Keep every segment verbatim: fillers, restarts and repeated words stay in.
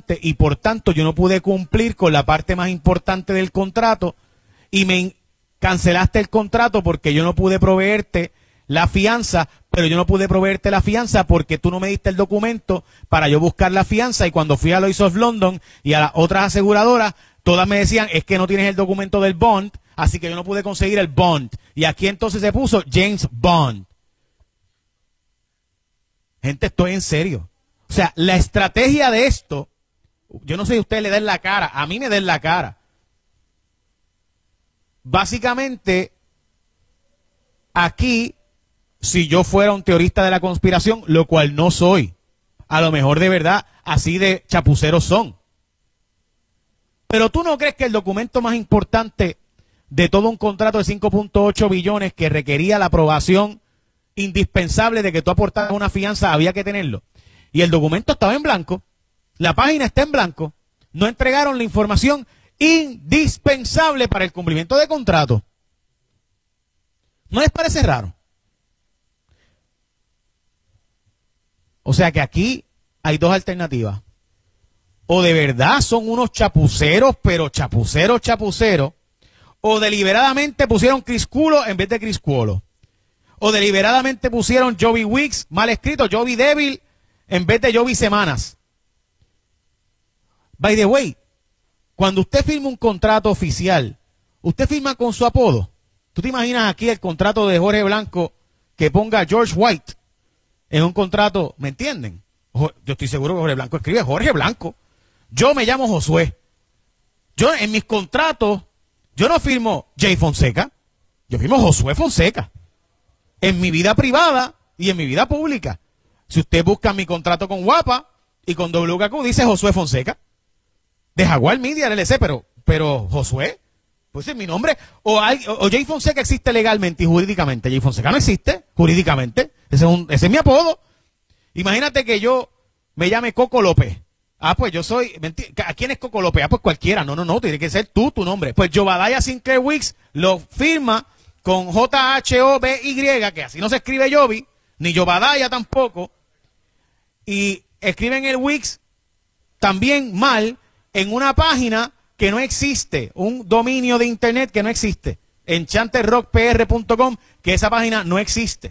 importante y por tanto yo no pude cumplir con la parte más importante del contrato y me cancelaste el contrato porque yo no pude proveerte la fianza, pero yo no pude proveerte la fianza porque tú no me diste el documento para yo buscar la fianza y cuando fui a Lloyd's of London y a las otras aseguradoras, todas me decían, es que no tienes el documento del bond, así que yo no pude conseguir el bond. Y aquí entonces se puso James Bond. Gente, estoy en serio. O sea, la estrategia de esto, yo no sé si ustedes le den la cara, a mí me den la cara. Básicamente, aquí, si yo fuera un teorista de la conspiración, lo cual no soy, a lo mejor de verdad, así de chapuceros son. Pero tú no crees que el documento más importante de todo un contrato de cinco punto ocho billones que requería la aprobación indispensable de que tú aportaras una fianza, había que tenerlo. Y el documento estaba en blanco, la página está en blanco, no entregaron la información indispensable para el cumplimiento de contrato. ¿No les parece raro? O sea que aquí hay dos alternativas. O de verdad son unos chapuceros, pero chapuceros, chapuceros, o deliberadamente pusieron Chris Culo en vez de Chris Cuolo. O deliberadamente pusieron Joby Weeks, mal escrito, Joby Devil, en vez de Joby Semanas. By the way, cuando usted firma un contrato oficial, usted firma con su apodo. ¿Tú te imaginas aquí el contrato de Jorge Blanco que ponga George White en un contrato? ¿Me entienden? Yo estoy seguro que Jorge Blanco escribe Jorge Blanco. Yo me llamo Josué. Yo en mis contratos, yo no firmo Jay Fonseca. Yo firmo Josué Fonseca. En mi vida privada y en mi vida pública. Si usted busca mi contrato con Guapa y con W K Q, dice Josué Fonseca. De Jaguar Media, L L C, pero, pero Josué, pues es mi nombre. O, hay, o, o Jay Fonseca existe legalmente y jurídicamente. Jay Fonseca no existe jurídicamente. Ese es, un, ese es mi apodo. Imagínate que yo me llame Coco López. Ah, pues yo soy, ¿a quién es Coco López? Ah, pues cualquiera. No, no, no, tiene que ser tú, tu nombre. Pues Jobadiah Sinclair Weeks lo firma con J H O B Y, que así no se escribe Joby, ni Jobadiah tampoco. Y escriben el Weeks también mal en una página que no existe, un dominio de internet que no existe, enchanted rock p r punto com, que esa página no existe.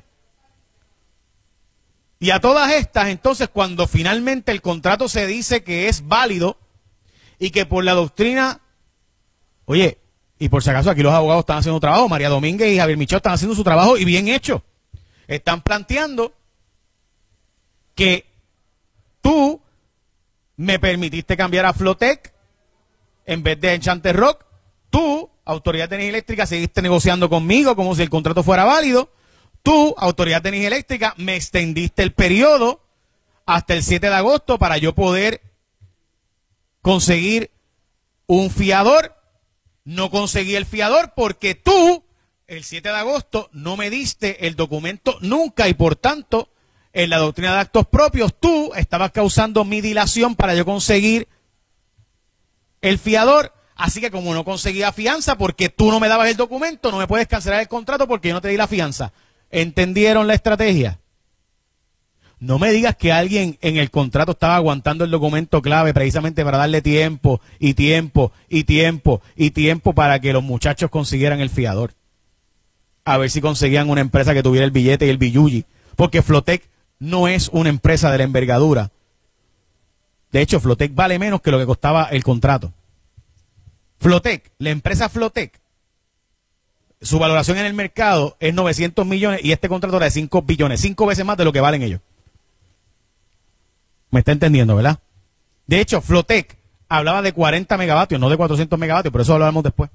Y a todas estas, entonces, cuando finalmente el contrato se dice que es válido y que por la doctrina, oye, y por si acaso aquí los abogados están haciendo un trabajo, María Domínguez y Javier Michaud están haciendo su trabajo y bien hecho. Están planteando que tú me permitiste cambiar a Flotec en vez de Enchanted Rock. Tú, Autoridad de Energía Eléctrica, seguiste negociando conmigo como si el contrato fuera válido. Tú, Autoridad de Energía Eléctrica, me extendiste el periodo hasta el siete de agosto para yo poder conseguir un fiador. No conseguí el fiador porque tú, el siete de agosto, no me diste el documento nunca y por tanto, en la doctrina de actos propios, tú estabas causando mi dilación para yo conseguir el fiador. Así que como no conseguía fianza porque tú no me dabas el documento, no me puedes cancelar el contrato porque yo no te di la fianza. ¿Entendieron la estrategia? No me digas que alguien en el contrato estaba aguantando el documento clave precisamente para darle tiempo y tiempo y tiempo y tiempo para que los muchachos consiguieran el fiador. A ver si conseguían una empresa que tuviera el billete y el billuyi. Porque Flotec no es una empresa de la envergadura. De hecho, Flotec vale menos que lo que costaba el contrato. Flotec, la empresa Flotec, su valoración en el mercado es novecientos millones y este contrato era de cinco billones, cinco veces más de lo que valen ellos. ¿Me está entendiendo, verdad? De hecho, Flotec hablaba de cuarenta megavatios, no de cuatrocientos megavatios, pero eso lo hablamos después.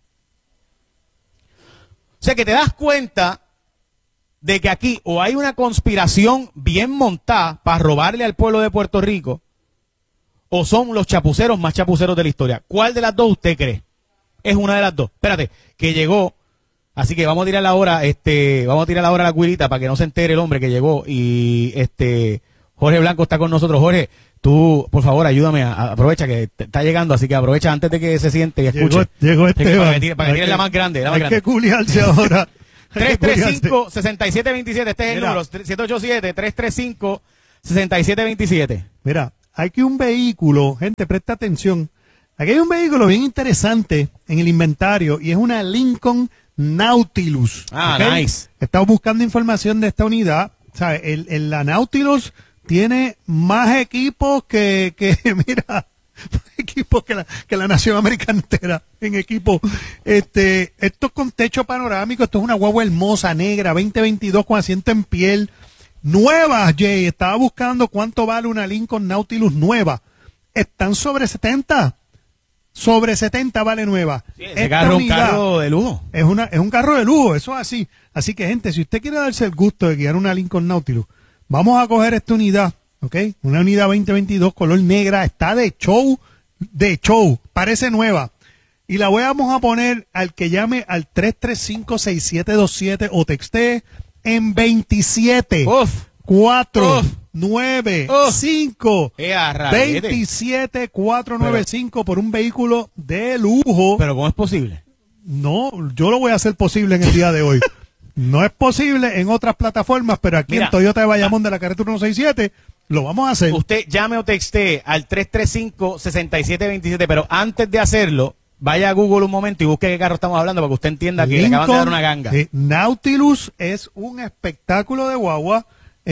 O sea que te das cuenta de que aquí o hay una conspiración bien montada para robarle al pueblo de Puerto Rico, o son los chapuceros más chapuceros de la historia. ¿Cuál de las dos usted cree? Es una de las dos. Espérate, que llegó. Así que vamos a tirar ahora, este, vamos a tirar ahora la cuirita para que no se entere el hombre que llegó. Y este, Jorge Blanco está con nosotros. Jorge, tú, por favor, ayúdame, a, a, aprovecha que te, está llegando, así que aprovecha antes de que se siente y escuche. Llegó, llegó este. Para que tire, para que tire la más grande. La más hay grande. que culiarse ahora. tres tres cinco, seis siete dos siete, este es el Mira. número, siete ocho siete, tres tres cinco, seis siete dos siete. Mira, aquí un vehículo, gente, presta atención. Aquí hay un vehículo bien interesante en el inventario y es una Lincoln Nautilus. Ah, ¿okay? nice. Estamos buscando información de esta unidad. ¿Sabe? El, el, la Nautilus tiene más equipos que, que mira, más equipos que la, que la nación americana entera en equipo. Este, esto es con techo panorámico, esto es una guagua hermosa, negra, veinte veintidós con asiento en piel. Nueva, Jay, estaba buscando cuánto vale una Lincoln Nautilus nueva. Están sobre setenta. Sobre setenta vale nueva. Sí, ese carro es un carro de lujo. Es, una, es un carro de lujo, eso es así. Así que, gente, si usted quiere darse el gusto de guiar una Lincoln Nautilus, vamos a coger esta unidad, ¿ok? Una unidad veinte veintidós, color negra, está de show, de show, parece nueva. Y la vamos a poner al que llame al tres tres cinco, seis siete dos siete o textee en veintisiete, cuatro, nueve, cinco, veintisiete, cuatro, nueve, cinco por un vehículo de lujo. Pero ¿cómo es posible? No, yo lo voy a hacer posible en el día de hoy. No es posible en otras plataformas, pero aquí Mira, en Toyota de Bayamón de la carretera ciento sesenta y siete lo vamos a hacer. Usted llame o texte al tres tres cinco, seis siete dos siete, pero antes de hacerlo, vaya a Google un momento y busque qué carro estamos hablando para que usted entienda que Lincoln, le acaban de dar una ganga. Eh, Nautilus es un espectáculo de guagua.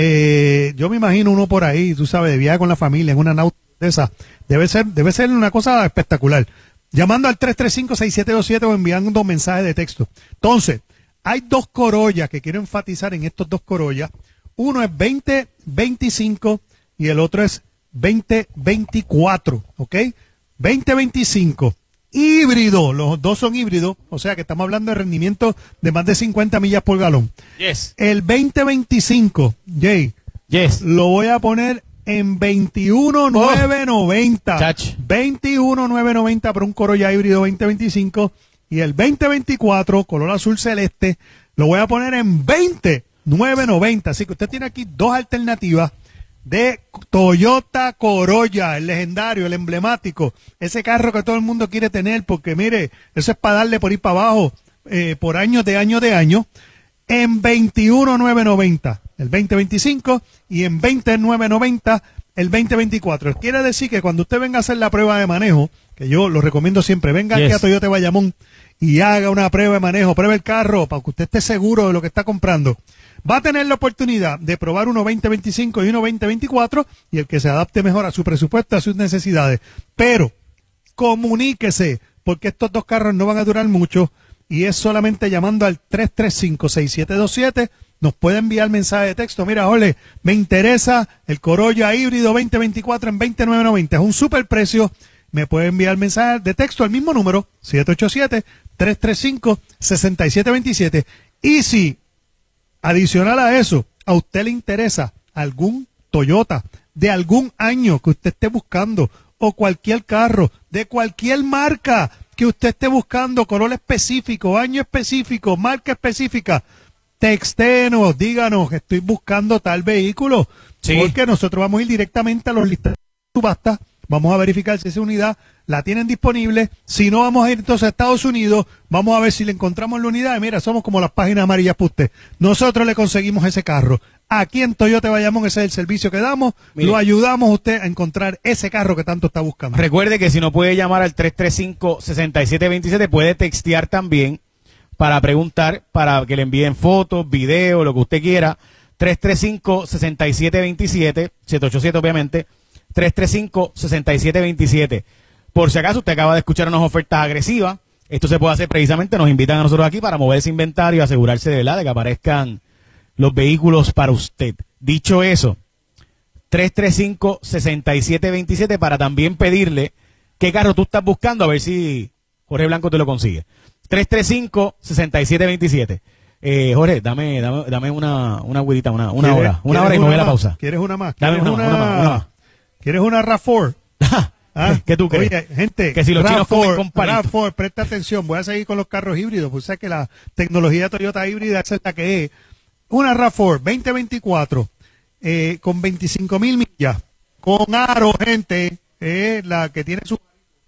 Eh, yo me imagino uno por ahí, tú sabes, de viaje con la familia, en una Nautilus esa. Debe ser, debe ser una cosa espectacular. Llamando al tres tres cinco, seis siete dos siete o enviando un mensaje de texto. Entonces, hay dos Corollas que quiero enfatizar en estos dos Corollas. Uno es veinte veinticinco y el otro es veinte veinticuatro, ¿ok? veinte veinticinco, híbrido, los dos son híbridos, o sea que estamos hablando de rendimiento de más de cincuenta millas por galón. Yes. El veinte veinticinco, Jay, yes. lo voy a poner en veintiuno mil novecientos noventa. Chach. veintiuno mil novecientos noventa para un Corolla híbrido veinte veinticinco. Y el veinte veinticuatro, color azul celeste, lo voy a poner en veinte mil novecientos noventa. Así que usted tiene aquí dos alternativas de Toyota Corolla, el legendario, el emblemático. Ese carro que todo el mundo quiere tener porque, mire, eso es para darle por ir para abajo eh, por años de años de años. En veintiuno mil novecientos noventa el veinte veinticinco y en veinte mil novecientos noventa el veinte veinticuatro. Quiere decir que cuando usted venga a hacer la prueba de manejo, que yo lo recomiendo siempre, venga yes. aquí a Toyota Bayamón y haga una prueba de manejo, pruebe el carro para que usted esté seguro de lo que está comprando. Va a tener la oportunidad de probar uno veinte veinticinco y uno veinte veinticuatro y el que se adapte mejor a su presupuesto, a sus necesidades. Pero comuníquese, porque estos dos carros no van a durar mucho y es solamente llamando al tres tres cinco, seis siete dos siete. Nos puede enviar mensaje de texto. Mira, ole, me interesa el Corolla híbrido veinte veinticuatro en veinte mil novecientos noventa. Es un super precio. Me puede enviar mensaje de texto al mismo número, siete ocho siete, tres tres cinco, seis siete dos siete. Y si, adicional a eso, a usted le interesa algún Toyota de algún año que usted esté buscando o cualquier carro de cualquier marca que usted esté buscando, color específico, año específico, marca específica, textéenos, díganos que estoy buscando tal vehículo, sí. porque nosotros vamos a ir directamente a los listados de subasta, vamos a verificar si esa unidad la tienen disponible, si no vamos a ir entonces a Estados Unidos, vamos a ver si le encontramos la unidad, y mira, somos como las páginas amarillas para usted, nosotros le conseguimos ese carro, aquí en Toyota Bayamón ese es el servicio que damos, mire, lo ayudamos a usted a encontrar ese carro que tanto está buscando. Recuerde que si no puede llamar al tres tres cinco, seis siete dos siete, puede textear también para preguntar, para que le envíen fotos, videos, lo que usted quiera, tres tres cinco, seis siete dos siete, siete ocho siete obviamente, tres tres cinco, seis siete dos siete. Por si acaso usted acaba de escuchar unas ofertas agresivas, esto se puede hacer precisamente, nos invitan a nosotros aquí para mover ese inventario y asegurarse de verdad de que aparezcan los vehículos para usted. Dicho eso, tres tres cinco, seis siete dos siete para también pedirle qué carro tú estás buscando, a ver si Jorge Blanco te lo consigue. tres tres cinco, seis siete dos siete. Eh, Jorge, dame, dame, dame una, una agüita, una, una hora. Una hora y me voy a la pausa. ¿Quieres una más? Dame una, una, una, más, una más. ¿Quieres una RAV cuatro? ¿Ah? ¿Qué tú crees? Oye, gente, que si los chinos comen con palito. RAV cuatro, presta atención, voy a seguir con los carros híbridos, pues sabes que la tecnología Toyota híbrida es la que es. Una RAV cuatro veinte veinticuatro, eh, con veinticinco mil millas, con aro, gente, eh, la que tiene su...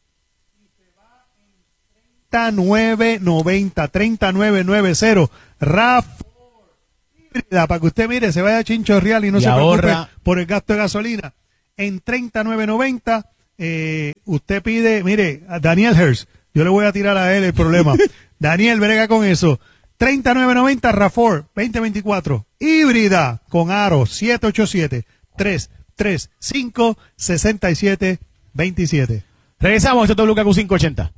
treinta y nueve noventa, treinta y nueve noventa, RAV cuatro híbrida, para que usted mire, se vaya a chinchorreal y no y se ahorra. preocupe por el gasto de gasolina. en treinta mil novecientos noventa. Eh, usted pide, mire, a Daniel Hurst, yo le voy a tirar a él el problema. Daniel, brega con eso. treinta mil novecientos noventa RAV cuatro veinte veinticuatro. Híbrida con aro siete ocho siete, tres tres cinco, seis siete dos siete. Regresamos, esto es W K Q quinientos ochenta.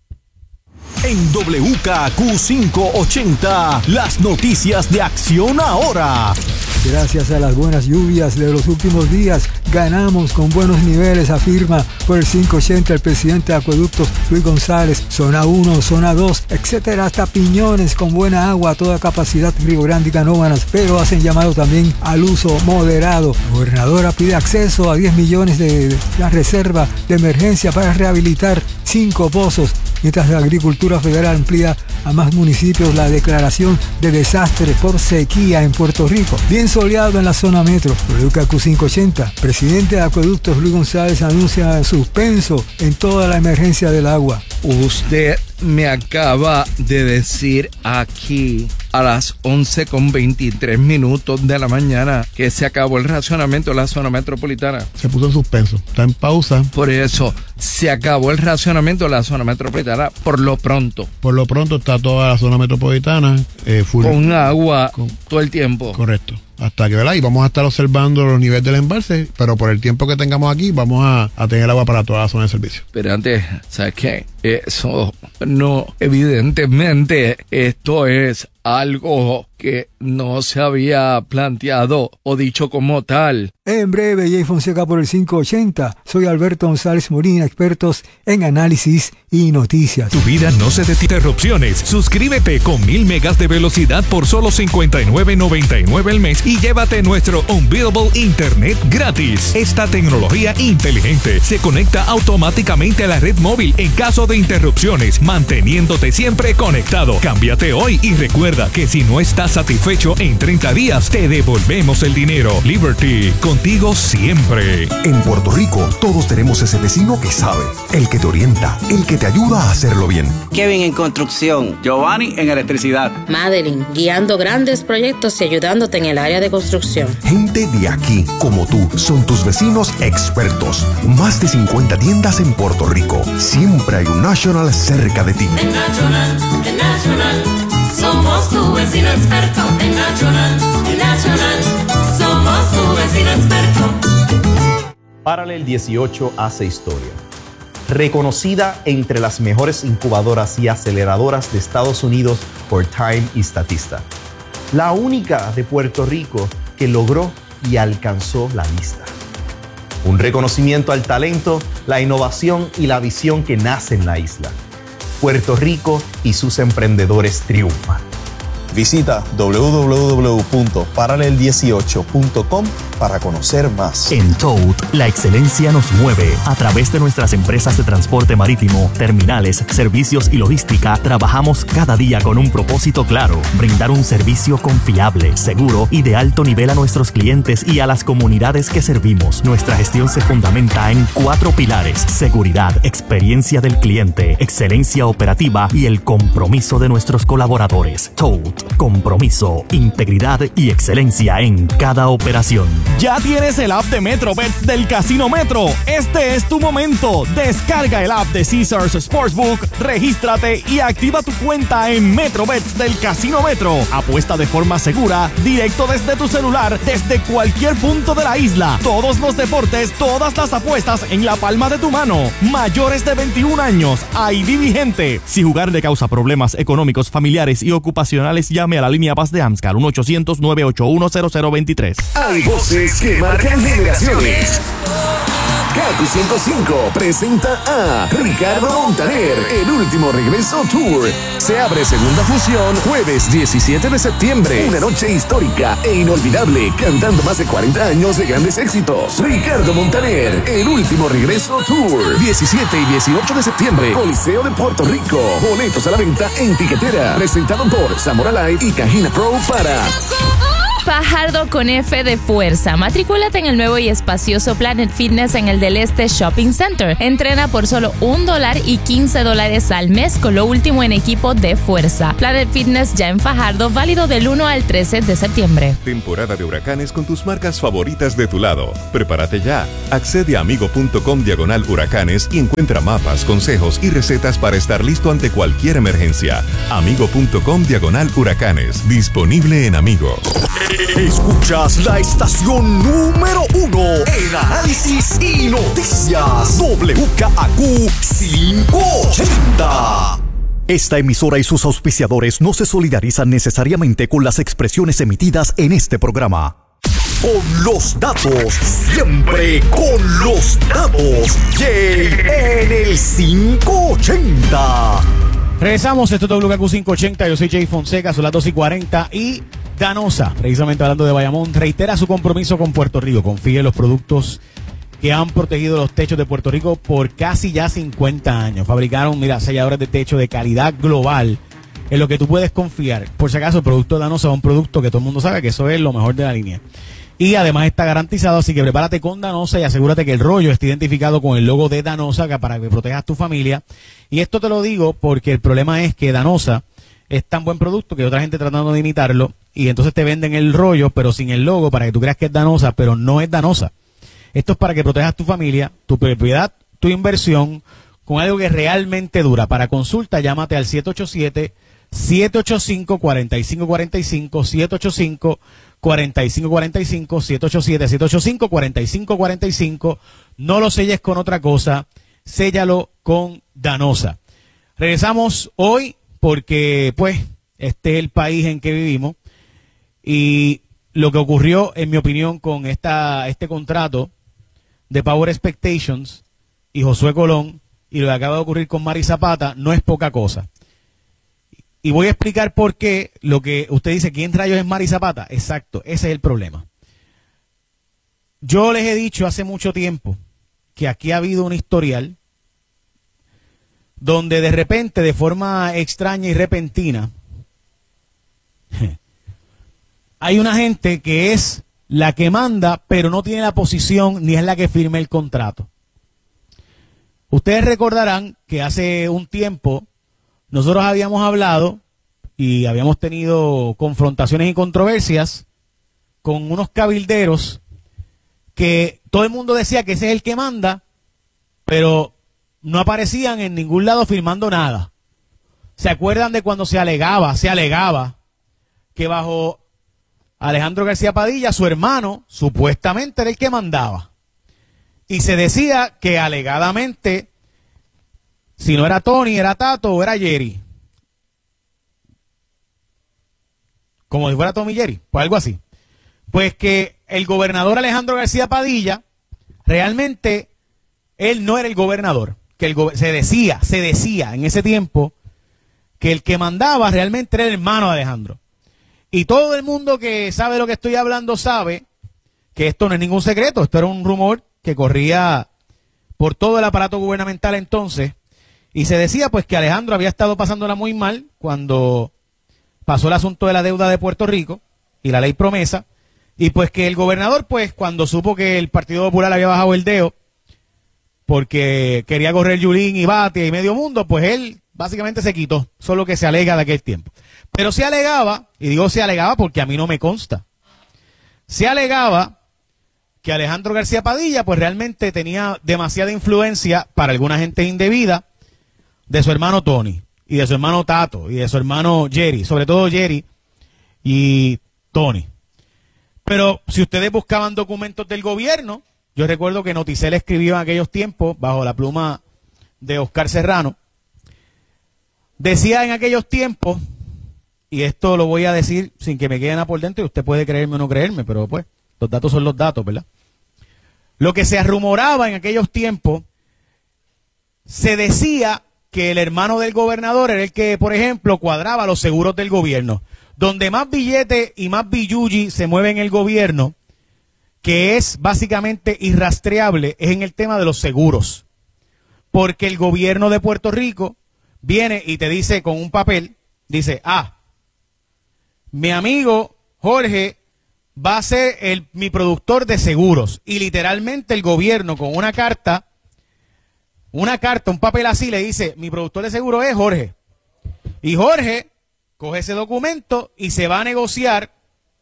En W K Q quinientos ochenta, las noticias de Acción Ahora. Gracias a las buenas lluvias de los últimos días, ganamos con buenos niveles, afirma por el quinientos ochenta el presidente de Acueductos, Luis González. Zona uno, zona dos, etcétera, hasta Piñones con buena agua a toda capacidad, Río Grande y Canóvanas, pero hacen llamado también al uso moderado. La gobernadora pide acceso a diez millones de la reserva de emergencia para rehabilitar cinco pozos, mientras la Agricultura Federal amplía a más municipios la declaración de desastre por sequía en Puerto Rico. Bien soleado en la zona metro. W K Q quinientos ochenta. Presidente de Acueductos Luis González anuncia suspenso en toda la emergencia del agua. Usted me acaba de decir aquí a las once con veintitrés minutos de la mañana que se acabó el racionamiento de la zona metropolitana. Se puso en suspenso, está en pausa. Por eso, se acabó el racionamiento de la zona metropolitana por lo pronto. Por lo pronto está toda la zona metropolitana eh, full. Con agua con, todo el tiempo. Correcto. Hasta que, ¿verdad? Y vamos a estar observando los niveles del embalse, pero por el tiempo que tengamos aquí, vamos a, a tener agua para toda la zona de servicio. Pero antes, ¿sabes qué? Eso no, evidentemente, esto es algo que no se había planteado o dicho como tal. En breve, Jay Fonseca por el quinientos ochenta. Soy Alberto González Molina, expertos en análisis y noticias. Tu vida no se detiene. Interrupciones. Suscríbete con mil megas de velocidad por solo cincuenta y nueve noventa y nueve al mes y llévate nuestro Unbeatable Internet gratis. Esta tecnología inteligente se conecta automáticamente a la red móvil en caso de interrupciones, manteniéndote siempre conectado. Cámbiate hoy y recuerda que si no estás satisfecho en treinta días, te devolvemos el dinero. Liberty, contigo siempre. En Puerto Rico, todos tenemos ese vecino que sabe, el que te orienta, el que te ayuda a hacerlo bien. Kevin en construcción, Giovanni en electricidad, Madeline guiando grandes proyectos y ayudándote en el área de construcción. Gente de aquí, como tú, son tus vecinos expertos. Más de cincuenta tiendas en Puerto Rico. Siempre hay un National cerca de ti. En National, en National, somos tu vecino experto. En National, en National, somos tu vecino experto. Parallel dieciocho hace historia. Reconocida entre las mejores incubadoras y aceleradoras de Estados Unidos por Time y Statista. La única de Puerto Rico que logró y alcanzó la lista. Un reconocimiento al talento, la innovación y la visión que nace en la isla. Puerto Rico y sus emprendedores triunfan. Visita doble u doble u doble u punto paralel dieciocho punto com para conocer más. En Toad, la excelencia nos mueve. A través de nuestras empresas de transporte marítimo, terminales, servicios y logística, trabajamos cada día con un propósito claro: brindar un servicio confiable, seguro y de alto nivel a nuestros clientes y a las comunidades que servimos. Nuestra gestión se fundamenta en cuatro pilares: seguridad, experiencia del cliente, excelencia operativa y el compromiso de nuestros colaboradores. Toad, compromiso, integridad y excelencia en cada operación. Ya tienes el app de MetroBets del Casino Metro. Este es tu momento. Descarga el app de Caesars Sportsbook, regístrate y activa tu cuenta en MetroBets del Casino Metro. Apuesta de forma segura, directo desde tu celular, desde cualquier punto de la isla. Todos los deportes, todas las apuestas en la palma de tu mano. Mayores de veintiún años, I D vigente. Si jugar le causa problemas económicos, familiares y ocupacionales, llame a la línea Paz de AMSCAR uno ochocientos, nueve ocho uno, cero cero dos tres. Hay voces que marcan generaciones. K Q ciento cinco presenta a Ricardo Montaner, el último regreso tour. Se abre segunda función jueves diecisiete de septiembre. Una noche histórica e inolvidable, cantando más de cuarenta años de grandes éxitos. Ricardo Montaner, el último regreso tour. diecisiete y dieciocho de septiembre, Coliseo de Puerto Rico. Boletos a la venta en Tiquetera. Presentado por Zamora Live y Cajina Pro para Fajardo con F de fuerza. Matricúlate en el nuevo y espacioso Planet Fitness en el del Este Shopping Center. Entrena por solo un dólar y quince dólares al mes con lo último en equipo de fuerza. Planet Fitness ya en Fajardo, válido del uno al trece de septiembre. Temporada de huracanes con tus marcas favoritas de tu lado. Prepárate ya. Accede a amigo.com diagonal huracanes y encuentra mapas, consejos y recetas para estar listo ante cualquier emergencia. Amigo.com diagonal huracanes. Disponible en Amigo. Escuchas la estación número uno en análisis y noticias. W K A Q quinientos ochenta. Esta emisora y sus auspiciadores no se solidarizan necesariamente con las expresiones emitidas en este programa. Con los datos, siempre con los datos. Jay en el quinientos ochenta. Regresamos, esto es W K Q quinientos ochenta, yo soy Jay Fonseca, son las dos y cuarenta y Danosa, precisamente hablando de Bayamón, reitera su compromiso con Puerto Rico. Confíe en los productos que han protegido los techos de Puerto Rico por casi ya cincuenta años. Fabricaron, mira, selladores de techo de calidad global, en lo que tú puedes confiar. Por si acaso, el producto de Danosa es un producto que todo el mundo sabe que eso es lo mejor de la línea. Y además está garantizado, así que prepárate con Danosa y asegúrate que el rollo esté identificado con el logo de Danosa para que protejas tu familia. Y esto te lo digo porque el problema es que Danosa es tan buen producto que hay otra gente tratando de imitarlo y entonces te venden el rollo pero sin el logo para que tú creas que es Danosa, pero no es Danosa. Esto es para que protejas tu familia, tu propiedad, tu inversión con algo que realmente dura. Para consulta, llámate al siete ocho siete, siete ocho cinco, cuatro cinco cuatro cinco, siete ocho cinco, cuatro cinco cuatro cinco, siete ocho siete, siete ocho cinco, cuatro cinco cuatro cinco. No lo selles con otra cosa, séllalo con Danosa. Regresamos hoy porque, pues, este es el país en que vivimos y lo que ocurrió, en mi opinión, con esta este contrato de Power Expectations y Josué Colón y lo que acaba de ocurrir con Mari Zapata no es poca cosa. Y voy a explicar por qué lo que usted dice, ¿quién rayos es Mari Zapata? Exacto, ese es el problema. Yo les he dicho hace mucho tiempo que aquí ha habido un historial donde de repente, de forma extraña y repentina, hay una gente que es la que manda, pero no tiene la posición ni es la que firma el contrato. Ustedes recordarán que hace un tiempo nosotros habíamos hablado y habíamos tenido confrontaciones y controversias con unos cabilderos que todo el mundo decía que ese es el que manda, pero no aparecían en ningún lado firmando nada. ¿Se acuerdan de cuando se alegaba, se alegaba que bajo Alejandro García Padilla, su hermano, supuestamente era el que mandaba? Y se decía que alegadamente, si no era Tony, era Tato o era Jerry. Como si fuera Tommy Jerry, pues algo así. Pues que el gobernador Alejandro García Padilla, realmente, él no era el gobernador. Que el go- se decía, se decía en ese tiempo que el que mandaba realmente era el hermano de Alejandro. Y todo el mundo que sabe de lo que estoy hablando sabe que esto no es ningún secreto, esto era un rumor que corría por todo el aparato gubernamental entonces, y se decía pues que Alejandro había estado pasándola muy mal cuando pasó el asunto de la deuda de Puerto Rico y la ley promesa, y pues que el gobernador pues cuando supo que el Partido Popular había bajado el dedo porque quería correr Yulín y Batia y medio mundo, pues él básicamente se quitó, solo que se alega de aquel tiempo. Pero se alegaba, y digo se alegaba porque a mí no me consta, se alegaba que Alejandro García Padilla pues realmente tenía demasiada influencia para alguna gente indebida de su hermano Tony, y de su hermano Tato, y de su hermano Jerry, sobre todo Jerry y Tony. Pero si ustedes buscaban documentos del gobierno, yo recuerdo que Noticel escribió en aquellos tiempos, bajo la pluma de Oscar Serrano, decía en aquellos tiempos, y esto lo voy a decir sin que me quede nada por dentro, y usted puede creerme o no creerme, pero pues, los datos son los datos, ¿verdad? Lo que se rumoraba en aquellos tiempos, se decía que el hermano del gobernador era el que, por ejemplo, cuadraba los seguros del gobierno. Donde más billetes y más billuyi se mueve en el gobierno, que es básicamente irrastreable, es en el tema de los seguros. Porque el gobierno de Puerto Rico viene y te dice con un papel, dice, ah, mi amigo Jorge va a ser el, mi productor de seguros. Y literalmente el gobierno con una carta, una carta, un papel así, le dice, mi productor de seguros es Jorge. Y Jorge coge ese documento y se va a negociar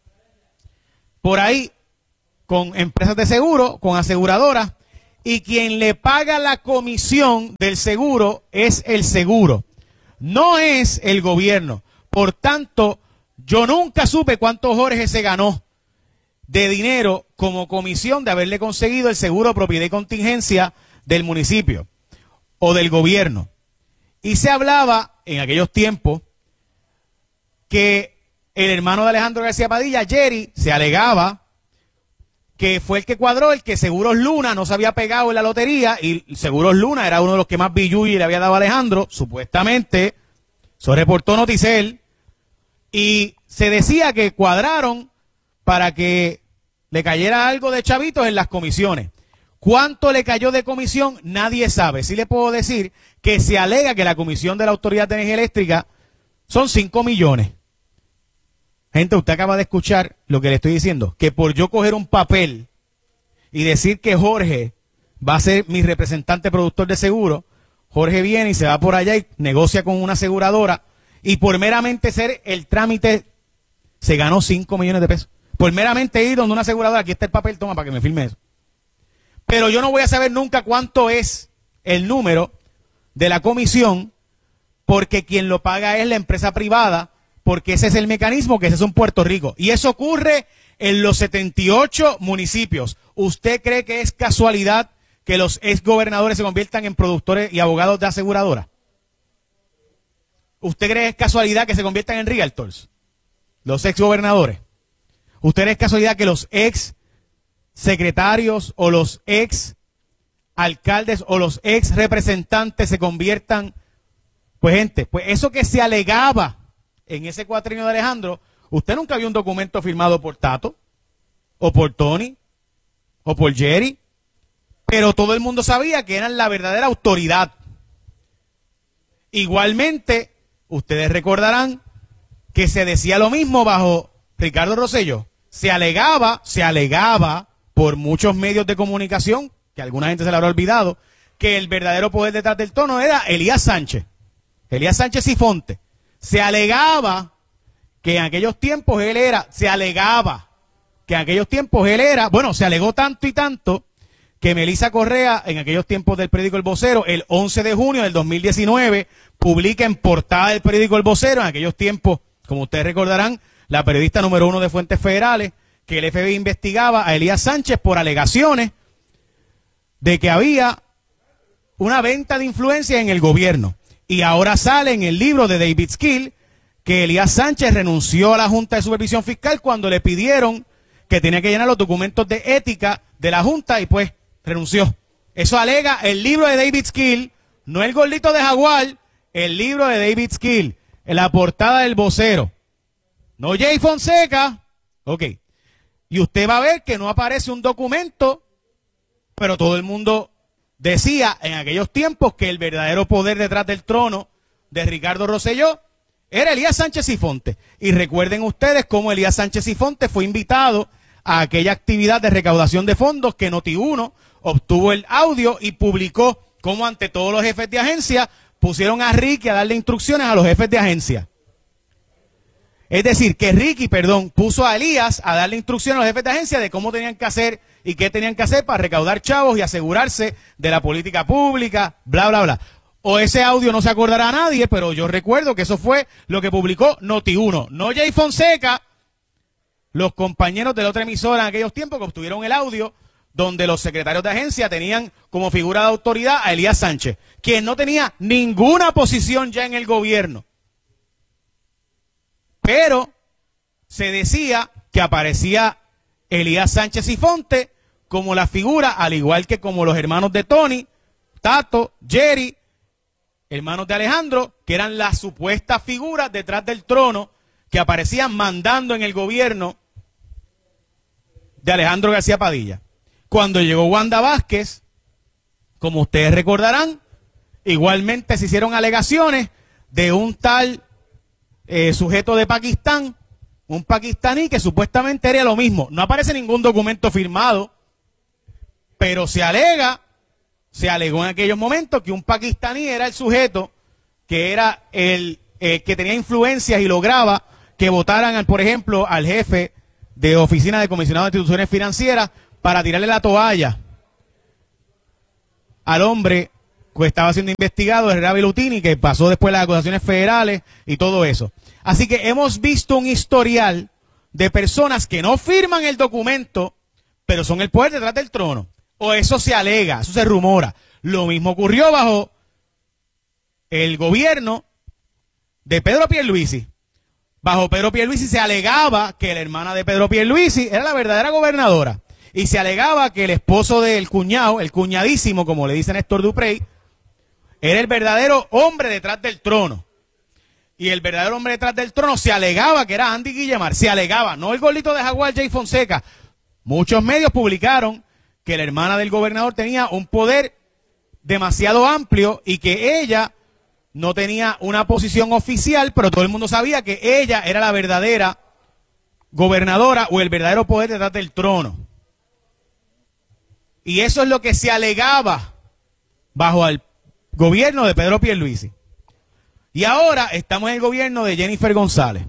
por ahí con empresas de seguro, con aseguradoras, y quien le paga la comisión del seguro es el seguro, no es el gobierno. Por tanto, yo nunca supe cuánto Jorge se ganó de dinero como comisión de haberle conseguido el seguro de propiedad y contingencia del municipio o del gobierno. Y se hablaba en aquellos tiempos que el hermano de Alejandro García Padilla, Jerry, se alegaba que fue el que cuadró, el que Seguros Luna no se había pegado en la lotería, y Seguros Luna era uno de los que más billuyi le había dado a Alejandro, supuestamente. Eso reportó Noticel, y se decía que cuadraron para que le cayera algo de chavitos en las comisiones. ¿Cuánto le cayó de comisión? Nadie sabe. Sí le puedo decir que se alega que la comisión de la Autoridad de Energía Eléctrica son cinco millones. Gente, usted acaba de escuchar lo que le estoy diciendo, que por yo coger un papel y decir que Jorge va a ser mi representante productor de seguro, Jorge viene y se va por allá y negocia con una aseguradora, y por meramente ser el trámite se ganó cinco millones de pesos. Por meramente ir donde una aseguradora, aquí está el papel, toma para que me firme eso. Pero yo no voy a saber nunca cuánto es el número de la comisión, porque quien lo paga es la empresa privada, porque ese es el mecanismo, que ese es un Puerto Rico. Y eso ocurre en los setenta y ocho municipios. ¿Usted cree que es casualidad que los exgobernadores se conviertan en productores y abogados de aseguradoras? ¿Usted cree que es casualidad que se conviertan en realtors, los exgobernadores? ¿Usted cree que es casualidad que los ex secretarios o los ex alcaldes o los ex representantes se conviertan? Pues gente, pues eso que se alegaba en ese cuatrienio de Alejandro, usted nunca vio un documento firmado por Tato, o por Tony, o por Jerry, pero todo el mundo sabía que eran la verdadera autoridad. Igualmente, ustedes recordarán que se decía lo mismo bajo Ricardo Rosselló. Se alegaba, se alegaba por muchos medios de comunicación, que a alguna gente se le habrá olvidado, que el verdadero poder detrás del trono era Elías Sánchez, Elías Sánchez Sifonte. Se alegaba que en aquellos tiempos él era, se alegaba que en aquellos tiempos él era, bueno, se alegó tanto y tanto que Melissa Correa, en aquellos tiempos del periódico El Vocero, el once de junio del dos mil diecinueve, publica en portada del periódico El Vocero, en aquellos tiempos, como ustedes recordarán, la periodista número uno de Fuentes Federales, que el F B I investigaba a Elías Sánchez por alegaciones de que había una venta de influencia en el gobierno. Y ahora sale en el libro de David Skill que Elías Sánchez renunció a la Junta de Supervisión Fiscal cuando le pidieron que tenía que llenar los documentos de ética de la Junta, y pues renunció. Eso alega el libro de David Skill, no el gordito de Jaguar, el libro de David Skill, en la portada del Vocero. No Jay Fonseca. Ok. Y usted va a ver que no aparece un documento, pero todo el mundo decía en aquellos tiempos que el verdadero poder detrás del trono de Ricardo Rosselló era Elías Sánchez Sifonte. Y recuerden ustedes cómo Elías Sánchez Sifonte fue invitado a aquella actividad de recaudación de fondos que Noti uno obtuvo el audio y publicó cómo ante todos los jefes de agencia pusieron a Ricky a darle instrucciones a los jefes de agencia. Es decir, que Ricky, perdón, puso a Elías a darle instrucciones a los jefes de agencia de cómo tenían que hacer y qué tenían que hacer para recaudar chavos y asegurarse de la política pública, bla, bla, bla. O ese audio no se acordará a nadie, pero yo recuerdo que eso fue lo que publicó Noti uno. No Jay Fonseca, los compañeros de la otra emisora en aquellos tiempos que obtuvieron el audio donde los secretarios de agencia tenían como figura de autoridad a Elías Sánchez, quien no tenía ninguna posición ya en el gobierno. Pero se decía que aparecía Elías Sánchez Sifonte como la figura, al igual que como los hermanos de Tony, Tato, Jerry, hermanos de Alejandro, que eran las supuestas figuras detrás del trono que aparecían mandando en el gobierno de Alejandro García Padilla. Cuando llegó Wanda Vázquez, como ustedes recordarán, igualmente se hicieron alegaciones de un tal eh, sujeto de Pakistán un pakistaní que supuestamente era lo mismo. No aparece ningún documento firmado, pero se alega, se alegó en aquellos momentos que un pakistaní era el sujeto que era el eh, que tenía influencias y lograba que votaran, al, por ejemplo, al jefe de oficina de comisionado de instituciones financieras para tirarle la toalla al hombre que estaba siendo investigado, Herrera Bellutini, que pasó después las acusaciones federales y todo eso. Así que hemos visto un historial de personas que no firman el documento, pero son el poder detrás del trono. O eso se alega, eso se rumora. Lo mismo ocurrió bajo el gobierno de Pedro Pierluisi. Bajo Pedro Pierluisi se alegaba que la hermana de Pedro Pierluisi era la verdadera gobernadora. Y se alegaba que el esposo del cuñado, el cuñadísimo, como le dice Néstor Duprey, era el verdadero hombre detrás del trono. Y el verdadero hombre detrás del trono se alegaba que era Andy Guillemar. Se alegaba, no el gordito de Jaguar Jay Fonseca. Muchos medios publicaron que la hermana del gobernador tenía un poder demasiado amplio y que ella no tenía una posición oficial, pero todo el mundo sabía que ella era la verdadera gobernadora o el verdadero poder detrás del trono. Y eso es lo que se alegaba bajo el gobierno de Pedro Pierluisi. Y ahora estamos en el gobierno de Jennifer González.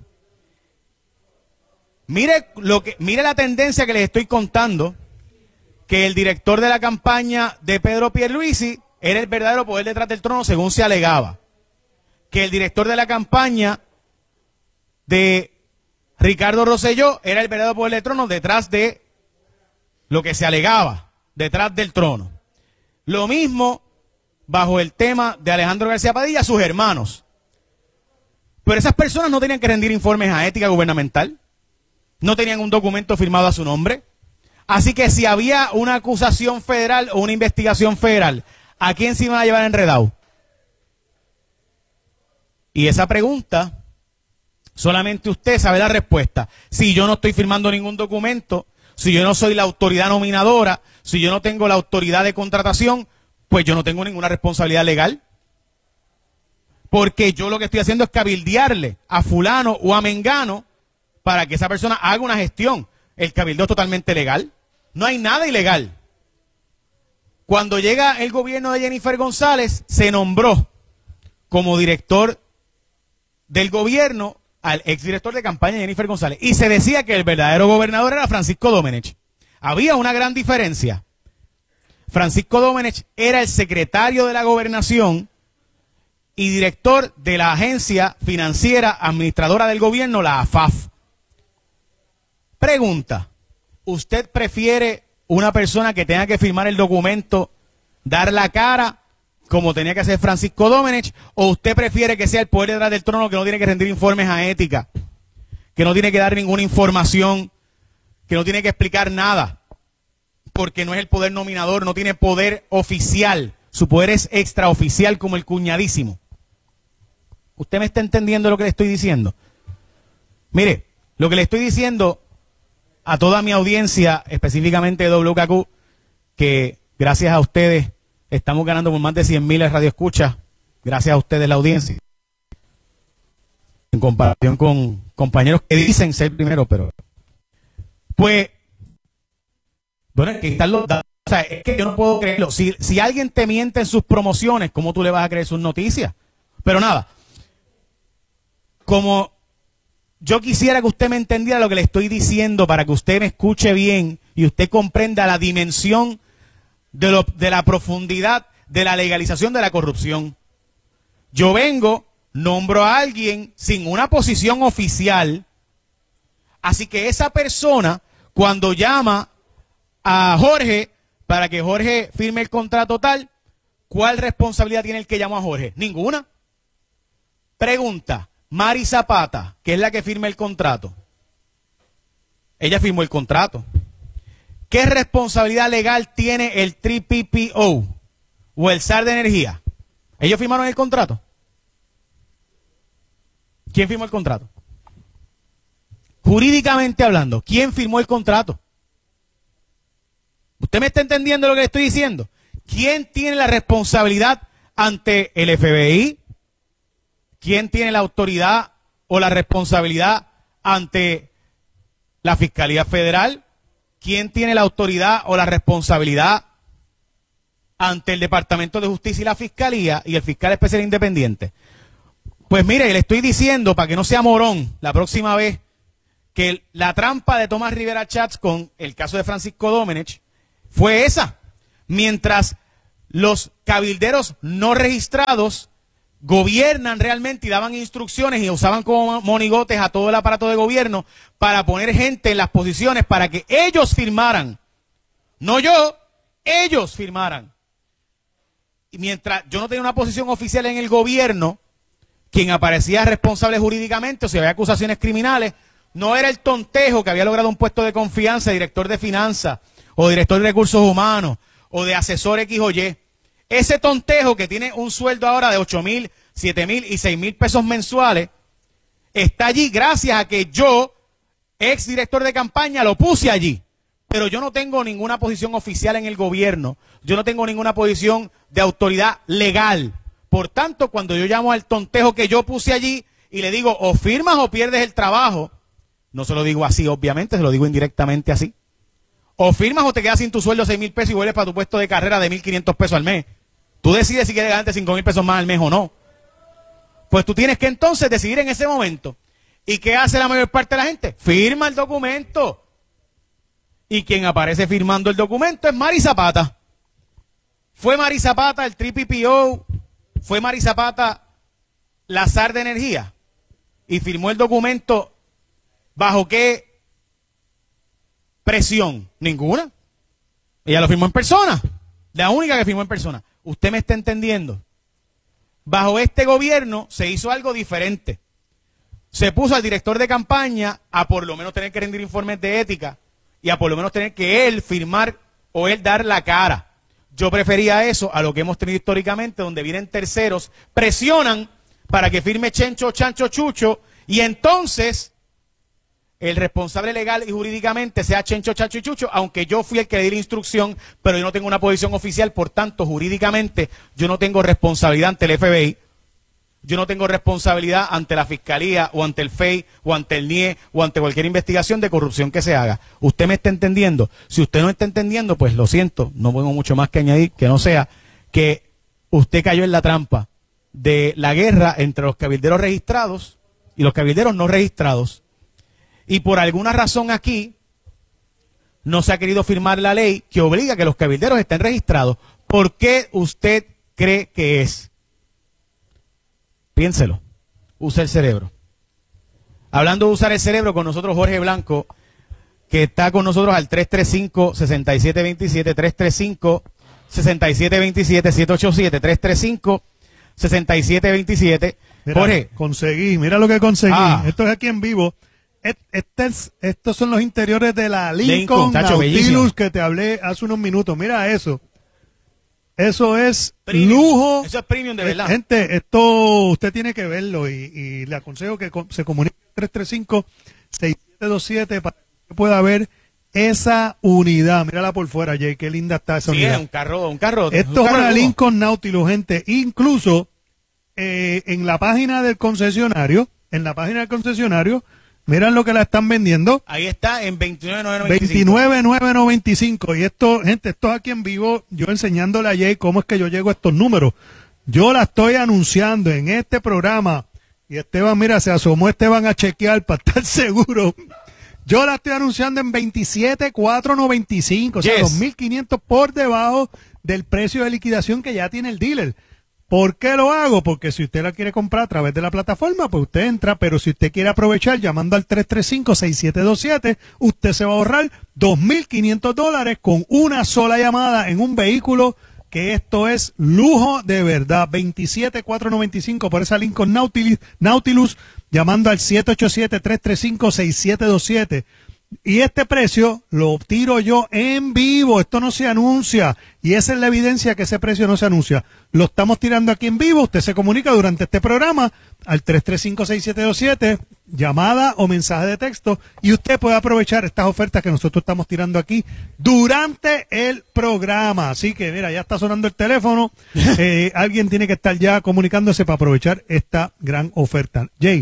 Mire lo que, mire la tendencia que les estoy contando, que el director de la campaña de Pedro Pierluisi era el verdadero poder detrás del trono, según se alegaba. Que el director de la campaña de Ricardo Rosselló era el verdadero poder del trono detrás de lo que se alegaba, detrás del trono. Lo mismo bajo el tema de Alejandro García Padilla, sus hermanos. Pero esas personas no tenían que rendir informes a ética gubernamental, no tenían un documento firmado a su nombre. Así que si había una acusación federal o una investigación federal, ¿a quién se iban a llevar enredado? Y esa pregunta, solamente usted sabe la respuesta. Si yo no estoy firmando ningún documento, si yo no soy la autoridad nominadora, si yo no tengo la autoridad de contratación, pues yo no tengo ninguna responsabilidad legal. Porque yo lo que estoy haciendo es cabildearle a fulano o a mengano para que esa persona haga una gestión. El cabildeo es totalmente legal. No hay nada ilegal. Cuando llega el gobierno de Jennifer González, se nombró como director del gobierno al exdirector de campaña Jennifer González. Y se decía que el verdadero gobernador era Francisco Domenech. Había una gran diferencia. Francisco Domenech era el secretario de la gobernación y director de la agencia financiera administradora del gobierno, la A F A F. Pregunta, ¿usted prefiere una persona que tenga que firmar el documento, dar la cara, como tenía que hacer Francisco Domenech, o usted prefiere que sea el poder detrás del trono que no tiene que rendir informes a ética, que no tiene que dar ninguna información, que no tiene que explicar nada, porque no es el poder nominador, no tiene poder oficial, su poder es extraoficial como el cuñadísimo? ¿Usted me está entendiendo lo que le estoy diciendo? Mire, lo que le estoy diciendo a toda mi audiencia, específicamente de W K Q, que gracias a ustedes estamos ganando por más de cien mil radioescuchas, gracias a ustedes la audiencia, en comparación con compañeros que dicen ser primero, pero pues, bueno, es que están los datos, o sea, es que yo no puedo creerlo. Si, si alguien te miente en sus promociones, ¿cómo tú le vas a creer sus noticias? Pero nada, como yo quisiera que usted me entendiera lo que le estoy diciendo para que usted me escuche bien y usted comprenda la dimensión de, lo, de la profundidad de la legalización de la corrupción. Yo vengo, nombro a alguien sin una posición oficial, así que esa persona, cuando llama a Jorge para que Jorge firme el contrato tal, ¿cuál responsabilidad tiene el que llamó a Jorge? Ninguna. Pregunta, Mari Zapata, que es la que firma el contrato, ella firmó el contrato. ¿Qué responsabilidad legal tiene el tres P P O o el S A R de Energía? ¿Ellos firmaron el contrato? ¿Quién firmó el contrato? Jurídicamente hablando, ¿quién firmó el contrato? ¿Usted me está entendiendo lo que le estoy diciendo? ¿Quién tiene la responsabilidad ante el F B I? ¿Quién tiene la autoridad o la responsabilidad ante la Fiscalía Federal, ¿quién tiene la autoridad o la responsabilidad ante el Departamento de Justicia y la Fiscalía y el Fiscal Especial Independiente? Pues mire, le estoy diciendo, para que no sea morón la próxima vez, que la trampa de Tomás Rivera Chats con el caso de Francisco Domenech fue esa. Mientras los cabilderos no registrados gobiernan realmente y daban instrucciones y usaban como monigotes a todo el aparato de gobierno para poner gente en las posiciones para que ellos firmaran. No yo, ellos firmaran. Y mientras yo no tenía una posición oficial en el gobierno, quien aparecía responsable jurídicamente o si había acusaciones criminales, no era el tontejo que había logrado un puesto de confianza, director de finanzas o director de recursos humanos o de asesor X o Y. Ese tontejo que tiene un sueldo ahora de ocho mil, siete mil y seis mil pesos mensuales, está allí gracias a que yo, ex director de campaña, lo puse allí. Pero yo no tengo ninguna posición oficial en el gobierno. Yo no tengo ninguna posición de autoridad legal. Por tanto, cuando yo llamo al tontejo que yo puse allí y le digo, o firmas o pierdes el trabajo, no se lo digo así, obviamente, se lo digo indirectamente así. O firmas o te quedas sin tu sueldo seis mil pesos y vuelves para tu puesto de carrera de mil quinientos pesos al mes. Tú decides si quieres ganarte cinco mil pesos más al mes o no. Pues tú tienes que entonces decidir en ese momento. ¿Y qué hace la mayor parte de la gente? Firma el documento. Y quien aparece firmando el documento es Mari Zapata. Fue Mari Zapata el tres P P O, fue Mari Zapata la S A R de Energía y firmó el documento bajo qué presión. Ninguna. Ella lo firmó en persona. La única que firmó en persona. ¿Usted me está entendiendo? Bajo este gobierno se hizo algo diferente. Se puso al director de campaña a por lo menos tener que rendir informes de ética y a por lo menos tener que él firmar o él dar la cara. Yo prefería eso a lo que hemos tenido históricamente, donde vienen terceros, presionan para que firme Chencho, Chancho, Chucho, y entonces el responsable legal y jurídicamente sea Chencho, Chancho y Chucho, aunque yo fui el que le di la instrucción, pero yo no tengo una posición oficial, por tanto, jurídicamente, yo no tengo responsabilidad ante el F B I, yo no tengo responsabilidad ante la Fiscalía, o ante el F E I, o ante el N I E, o ante cualquier investigación de corrupción que se haga. ¿Usted me está entendiendo? Si usted no está entendiendo, pues lo siento, no tengo mucho más que añadir, que no sea que usted cayó en la trampa de la guerra entre los cabilderos registrados y los cabilderos no registrados. Y por alguna razón aquí no se ha querido firmar la ley que obliga a que los cabilderos estén registrados. ¿Por qué usted cree que es? Piénselo. Usa el cerebro. Hablando de usar el cerebro, con nosotros Jorge Blanco, que está con nosotros al tres tres cinco, seis siete dos siete, tres tres cinco, seis siete dos siete, siete ocho siete, tres tres cinco, seis siete dos siete. Mira, Jorge. Conseguí, mira lo que conseguí. Ah. Esto es aquí en vivo. Este es, estos son los interiores de la Lincoln, Lincoln, tacho, Nautilus bellísimo. que te hablé hace unos minutos. Mira eso. Eso es Premium. lujo. Eso es premium de verdad. Gente, esto usted tiene que verlo y, y le aconsejo que co- se comunique tres tres cinco, seis siete dos siete para que pueda ver esa unidad. Mírala por fuera, Jay, qué linda está esa Sí, unidad. es un carro, un carro. Esto un es carro una de lujo. Lincoln Nautilus, gente. Incluso eh, en la página del concesionario, en la página del concesionario, miran lo que la están vendiendo. Ahí está en veintinueve mil novecientos noventa y cinco. veintinueve mil novecientos noventa y cinco. Y esto, gente, esto es aquí en vivo, yo enseñándole a Jay cómo es que yo llego a estos números. Yo la estoy anunciando en este programa. Y Esteban, mira, se asomó Esteban a chequear para estar seguro. Yo la estoy anunciando en veintisiete mil cuatrocientos noventa y cinco. O sea, Yes. dos mil quinientos por debajo del precio de liquidación que ya tiene el dealer. ¿Por qué lo hago? Porque si usted la quiere comprar a través de la plataforma, pues usted entra, pero si usted quiere aprovechar llamando al tres tres cinco, seis siete dos siete, usted se va a ahorrar dos mil quinientos dólares con una sola llamada en un vehículo, que esto es lujo de verdad. veintisiete mil cuatrocientos noventa y cinco por esa Lincoln Nautilus, Nautilus llamando al siete ocho siete, tres tres cinco, seis siete dos siete. Y este precio lo tiro yo en vivo, esto no se anuncia, y esa es la evidencia que ese precio no se anuncia. Lo estamos tirando aquí en vivo, usted se comunica durante este programa al tres tres cinco, seis siete dos siete, llamada o mensaje de texto, y usted puede aprovechar estas ofertas que nosotros estamos tirando aquí durante el programa. Así que mira, ya está sonando el teléfono, eh, alguien tiene que estar ya comunicándose para aprovechar esta gran oferta. Jay,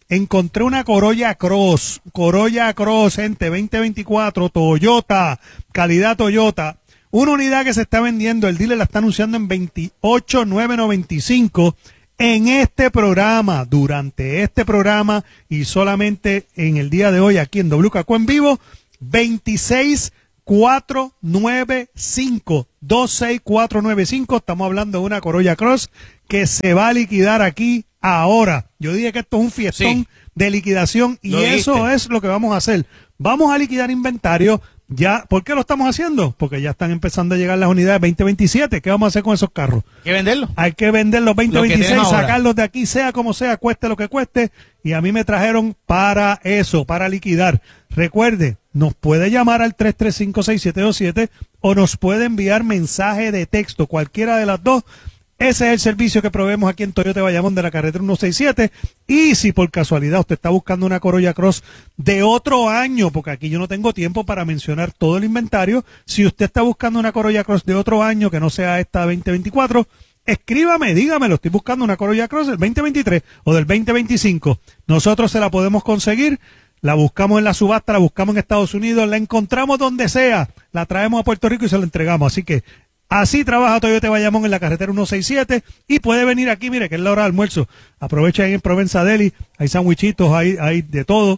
encontré una Corolla Cross, Corolla Cross, gente, veinte veinticuatro, Toyota, calidad Toyota. Una unidad que se está vendiendo, el dealer la está anunciando en veintiocho mil novecientos noventa y cinco en este programa, durante este programa y solamente en el día de hoy aquí en W K Q en vivo, veintiséis mil cuatrocientos noventa y cinco, veintiséis mil cuatrocientos noventa y cinco, estamos hablando de una Corolla Cross que se va a liquidar aquí ahora. Yo dije que esto es un fiestón sí. de liquidación y eso es lo que vamos a hacer. Vamos a liquidar inventario. Ya, ¿por qué lo estamos haciendo? Porque ya están empezando a llegar las unidades veinte veintisiete. ¿Qué vamos a hacer con esos carros? Hay que venderlos. Hay que vender los veinte veintiséis, sacarlos de aquí, sea como sea, cueste lo que cueste. Y a mí me trajeron para eso, para liquidar. Recuerde, nos puede llamar al tres tres cinco, seis siete dos siete o nos puede enviar mensaje de texto, cualquiera de las dos. Ese es el servicio que proveemos aquí en Toyota Bayamón de la carretera ciento sesenta y siete. Y si por casualidad usted está buscando una Corolla Cross de otro año, porque aquí yo no tengo tiempo para mencionar todo el inventario, si usted está buscando una Corolla Cross de otro año que no sea esta veinte veinticuatro, escríbame, dígamelo, estoy buscando una Corolla Cross del veinte veintitrés o del veinte veinticinco. Nosotros se la podemos conseguir, la buscamos en la subasta, la buscamos en Estados Unidos, la encontramos donde sea, la traemos a Puerto Rico y se la entregamos. Así que así trabaja Toyota Bayamón en la carretera ciento sesenta y siete y puede venir aquí, mire que es la hora de almuerzo. Aprovecha ahí en Provenza Deli, hay sandwichitos, hay, hay de todo,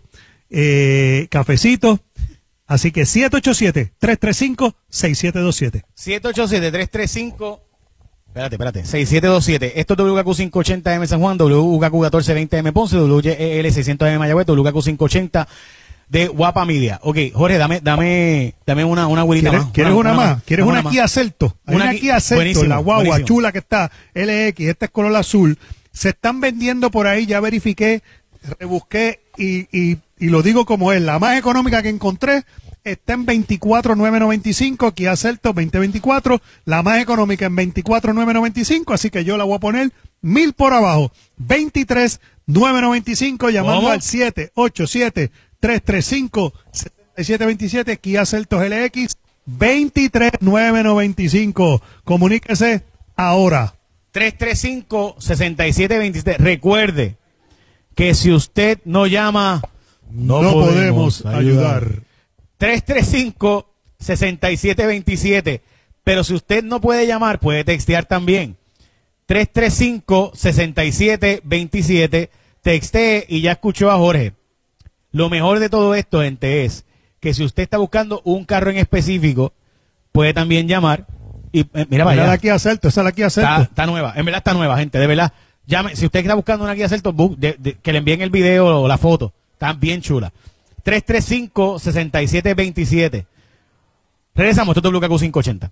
eh, cafecitos. Así que siete ocho siete, tres tres cinco, seis siete dos siete. siete ocho siete, tres tres cinco, espérate, espérate, seis siete dos siete. Esto es W K Q quinientos ochenta M San Juan, W K Q catorce veinte M Ponce, W E L seiscientos M Mayagüez, W K Q quinientos ochenta de Guapa Media. Ok, Jorge, dame, dame, dame una, una abuelita ¿Quieres, más. ¿quieres una, una, una más? ¿Quieres una, una Kia Celto? Hay una, una Kia Celto, la guagua buenísimo. Chula que está, L X, esta es color azul. Se están vendiendo por ahí, ya verifiqué, rebusqué y, y, y lo digo como es. La más económica que encontré está en veinticuatro mil novecientos noventa y cinco, Kia Celto veinte veinticuatro, la más económica en veinticuatro mil novecientos noventa y cinco, así que yo la voy a poner mil por abajo, veintitrés mil novecientos noventa y cinco, llamando ¿Cómo? Al siete ocho siete, tres tres cinco, siete siete dos siete, Kia Celtos L X, veintitrés mil novecientos noventa y cinco. Comuníquese ahora. tres tres cinco, seis siete dos siete. Recuerde que si usted no llama, no, no podemos, podemos ayudar. ayudar. tres tres cinco, seis siete dos siete. Pero si usted no puede llamar, puede textear también. tres tres cinco, seis siete dos siete. Textee y ya escuchó a Jorge. Lo mejor de todo esto, gente, es que si usted está buscando un carro en específico, puede también llamar. Y eh, mira, vaya. Mira la Kia Celto, esa es la Kia Celto. Está, está nueva, en verdad está nueva, gente, de verdad. Llame, si usted está buscando una Kia Celto, de, de, que le envíen el video o la foto. Está bien chula. tres tres cinco, seis siete dos siete. Regresamos, esto es W K Q quinientos ochenta.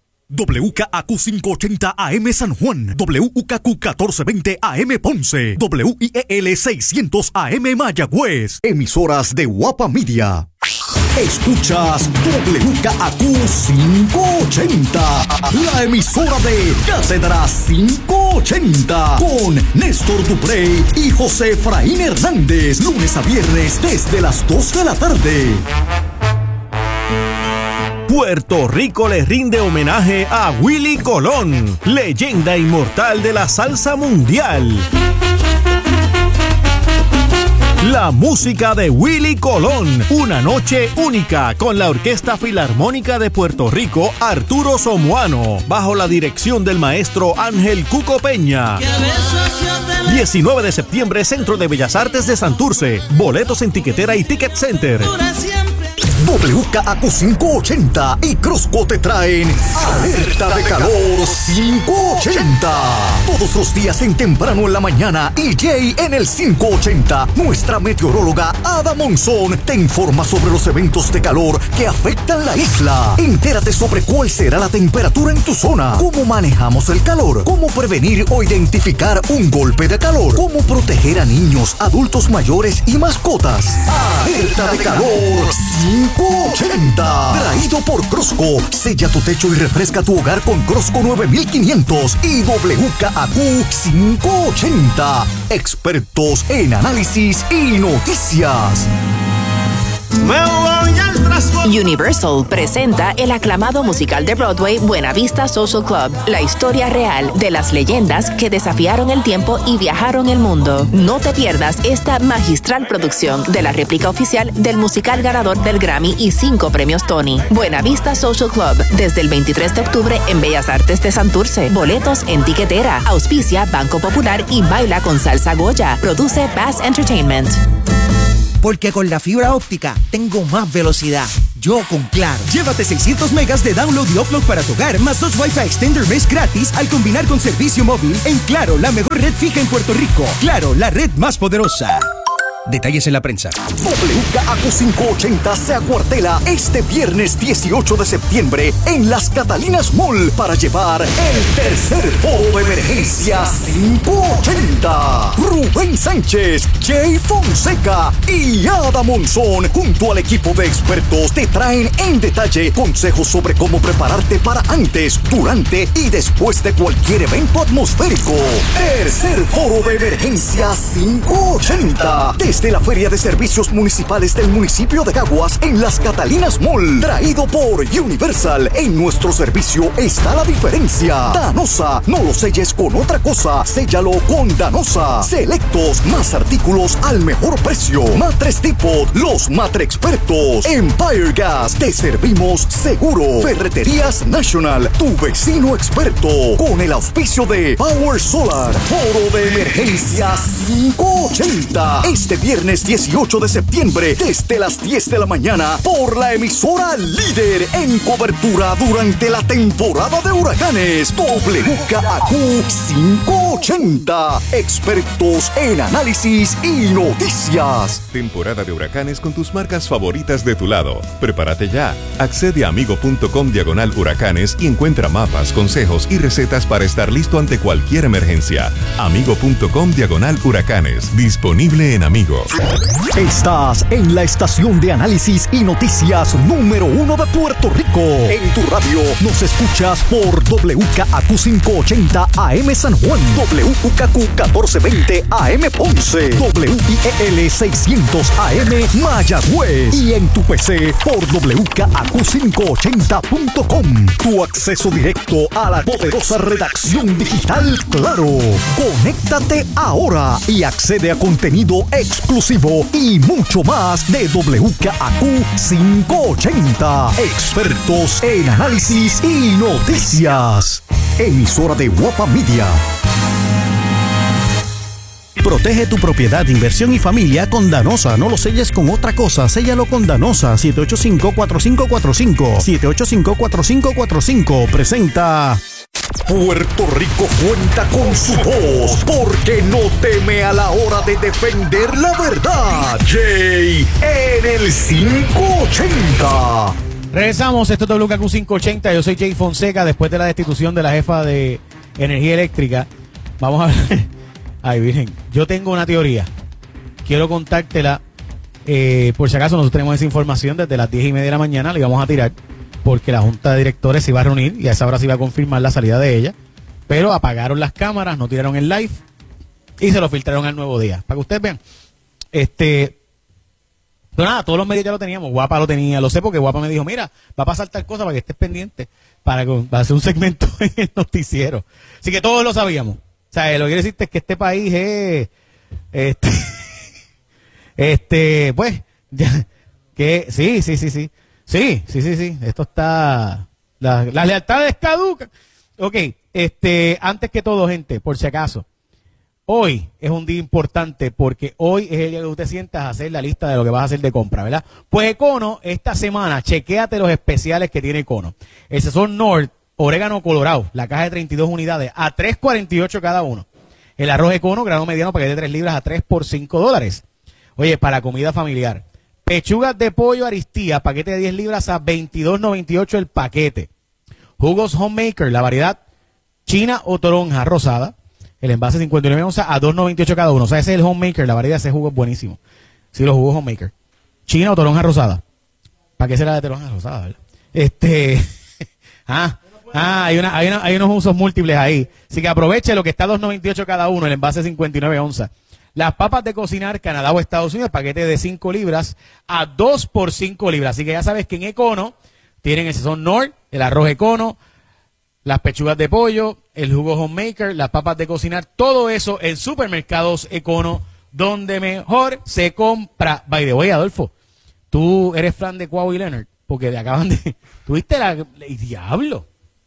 W K Q quinientos ochenta A M San Juan, W K Q catorce veinte A M Ponce, W I E L seiscientos A M Mayagüez, emisoras de Guapa Media. Escuchas W K Q quinientos ochenta, la emisora de Cátedra quinientos ochenta, con Néstor Duprey y José Efraín Hernández, lunes a viernes desde las dos de la tarde. Puerto Rico le rinde homenaje a Willie Colón, leyenda inmortal de la salsa mundial. La música de Willie Colón, una noche única con la Orquesta Filarmónica de Puerto Rico, Arturo Somoano, bajo la dirección del maestro Ángel Cuco Peña. diecinueve de septiembre, Centro de Bellas Artes de Santurce. Boletos en Tiquetera y Ticket Center. W K Q quinientos ochenta y Crosco te traen Alerta de Calor quinientos ochenta. Todos los días en temprano en la mañana, E J en el quinientos ochenta. Nuestra meteoróloga Ada Monzón te informa sobre los eventos de calor que afectan la isla. Entérate sobre cuál será la temperatura en tu zona, cómo manejamos el calor, cómo prevenir o identificar un golpe de calor, cómo proteger a niños, adultos mayores y mascotas. Alerta de Calor quinientos ochenta. Traído por Crosco. Sella tu techo y refresca tu hogar con Crosco nueve mil quinientos y W K Q quinientos ochenta. Expertos en análisis y noticias. me voy al transporte. Universal presenta el aclamado musical de Broadway Buena Vista Social Club, la historia real de las leyendas que desafiaron el tiempo y viajaron el mundo. No te pierdas esta magistral producción de la réplica oficial del musical ganador del Grammy y cinco premios Tony. Buena Vista Social Club, desde el veintitrés de octubre en Bellas Artes de Santurce. Boletos en tiquetera. Auspicia Banco Popular y Baila con Salsa Goya. Produce Bass Entertainment. Porque con la fibra óptica tengo más velocidad. Yo con Claro. Llévate seiscientos megas de download y upload para tu hogar, más dos Wi-Fi Extender Mesh gratis al combinar con servicio móvil en Claro, la mejor red fija en Puerto Rico. Claro, la red más poderosa. Detalles en la prensa. W K A Q quinientos ochenta se acuartela este viernes dieciocho de septiembre en Las Catalinas Mall para llevar el tercer foro de emergencia quinientos ochenta. Rubén Sánchez, Jay Fonseca y Ada Monzón junto al equipo de expertos te traen en detalle consejos sobre cómo prepararte para antes, durante y después de cualquier evento atmosférico. Tercer foro de emergencia quinientos ochenta. Desde la Feria de Servicios Municipales del municipio de Caguas en Las Catalinas Mall. Traído por Universal. En nuestro servicio está la diferencia. Danosa. No lo selles con otra cosa. Séllalo con Danosa. Selectos. Más artículos al mejor precio. Matres Depot. Los Matre Expertos. Empire Gas. Te servimos seguro. Ferreterías National. Tu vecino experto. Con el auspicio de Power Solar. Foro de emergencia quinientos ochenta. Este viernes dieciocho de septiembre desde las diez de la mañana por la emisora líder en cobertura durante la temporada de huracanes. W K A Q quinientos ochenta. Expertos en análisis y noticias. Temporada de huracanes con tus marcas favoritas de tu lado. Prepárate ya. Accede a amigo.com diagonal huracanes y encuentra mapas, consejos y recetas para estar listo ante cualquier emergencia. Amigo.com diagonal huracanes. Disponible en Amigo. Estás en la estación de análisis y noticias número uno de Puerto Rico. En tu radio nos escuchas por W K A Q quinientos ochenta A M San Juan, W K Q catorce veinte A M Ponce, W I E L seiscientos A M Mayagüez y en tu P C por W K A Q quinientos ochenta punto com. Tu acceso directo a la poderosa redacción digital Claro. Conéctate ahora y accede a contenido exclusivo y mucho más de W K A Q quinientos ochenta. Expertos en análisis y noticias. Emisora de Guapa Media. Protege tu propiedad, inversión y familia con Danosa. No lo selles con otra cosa. Séllalo con Danosa. siete ocho cinco, cuatro cinco cuatro cinco. siete ocho cinco, cuatro cinco cuatro cinco. Presenta... Puerto Rico cuenta con su voz porque no teme a la hora de defender la verdad. Jay en el quinientos ochenta. Regresamos, esto es W K Q quinientos ochenta. Yo soy Jay Fonseca. Después de la destitución de la jefa de energía eléctrica, vamos a ver. Ay, Virgen, yo tengo una teoría. Quiero contártela. Eh, por si acaso nosotros tenemos esa información desde las diez y media de la mañana. Le íbamos a tirar porque la junta de directores se iba a reunir y a esa hora se iba a confirmar la salida de ella. Pero apagaron las cámaras, no tiraron el live y se lo filtraron al Nuevo Día. Para que ustedes vean. Este. Pero nada, todos los medios ya lo teníamos. Guapa lo tenía, lo sé porque Guapa me dijo, mira, va a pasar tal cosa para que estés pendiente, para que va a hacer un segmento en el noticiero. Así que todos lo sabíamos. O sea, lo que quiere decirte es que este país es, este, este, pues, ya, que, sí, sí, sí, sí, sí, sí, sí, sí, esto está, la, las lealtades caducan. Ok, este, antes que todo, gente, por si acaso, hoy es un día importante porque hoy es el día que tú te sientas a hacer la lista de lo que vas a hacer de compra, ¿verdad? Pues Econo, esta semana, chequéate los especiales que tiene Econo. El Sazón North, orégano colorado, la caja de treinta y dos unidades, a tres cuarenta y ocho cada uno. El arroz Econo, grano mediano, paquete de tres libras, a tres por cinco dólares. Oye, para comida familiar. Pechugas de pollo Aristía, paquete de diez libras, a veintidós noventa y ocho el paquete. Jugos Homemaker, la variedad china o toronja rosada, el envase cincuenta y nueve onzas, a dos noventa y ocho cada uno. O sea, ese es el Homemaker, la variedad, ese jugo es buenísimo. Sí, los jugos Homemaker. China o toronja rosada. ¿Para qué será de toronja rosada, verdad? Este... ah... Ah, hay, una, hay, una, hay unos usos múltiples ahí. Así que aproveche lo que está a dos noventa y ocho cada uno, el envase cincuenta y nueve onzas. las papas de cocinar Canadá o Estados Unidos, paquete de cinco libras a dos por cinco libras. Así que ya sabes que en Econo tienen el Sazón Nord, el arroz Econo, las pechugas de pollo, el jugo Homemaker, las papas de cocinar, todo eso en Supermercados Econo, donde mejor se compra. By the way, Adolfo, tú eres fan de Kawhi Leonard, porque te acaban de... Tuviste la... ¡Y diablo!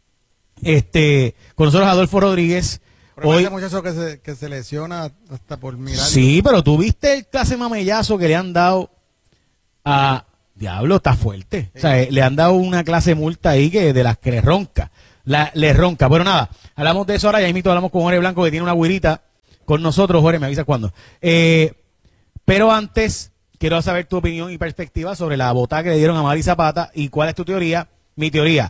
Este, con nosotros Adolfo Rodríguez. Pero hoy, ese muchacho que se, que se lesiona hasta por mirar. Sí, pero tú viste el clase mamellazo que le han dado a... Diablo, está fuerte. Sí. O sea, le han dado una clase multa ahí que de las que le ronca. La, le ronca. Bueno, nada, hablamos de eso ahora. Ya mismo hablamos con Jorge Blanco, que tiene una güirita con nosotros. Jorge, me avisa cuándo. Eh, pero antes, quiero saber tu opinión y perspectiva sobre la botada que le dieron a Mari Zapata y cuál es tu teoría. Mi teoría.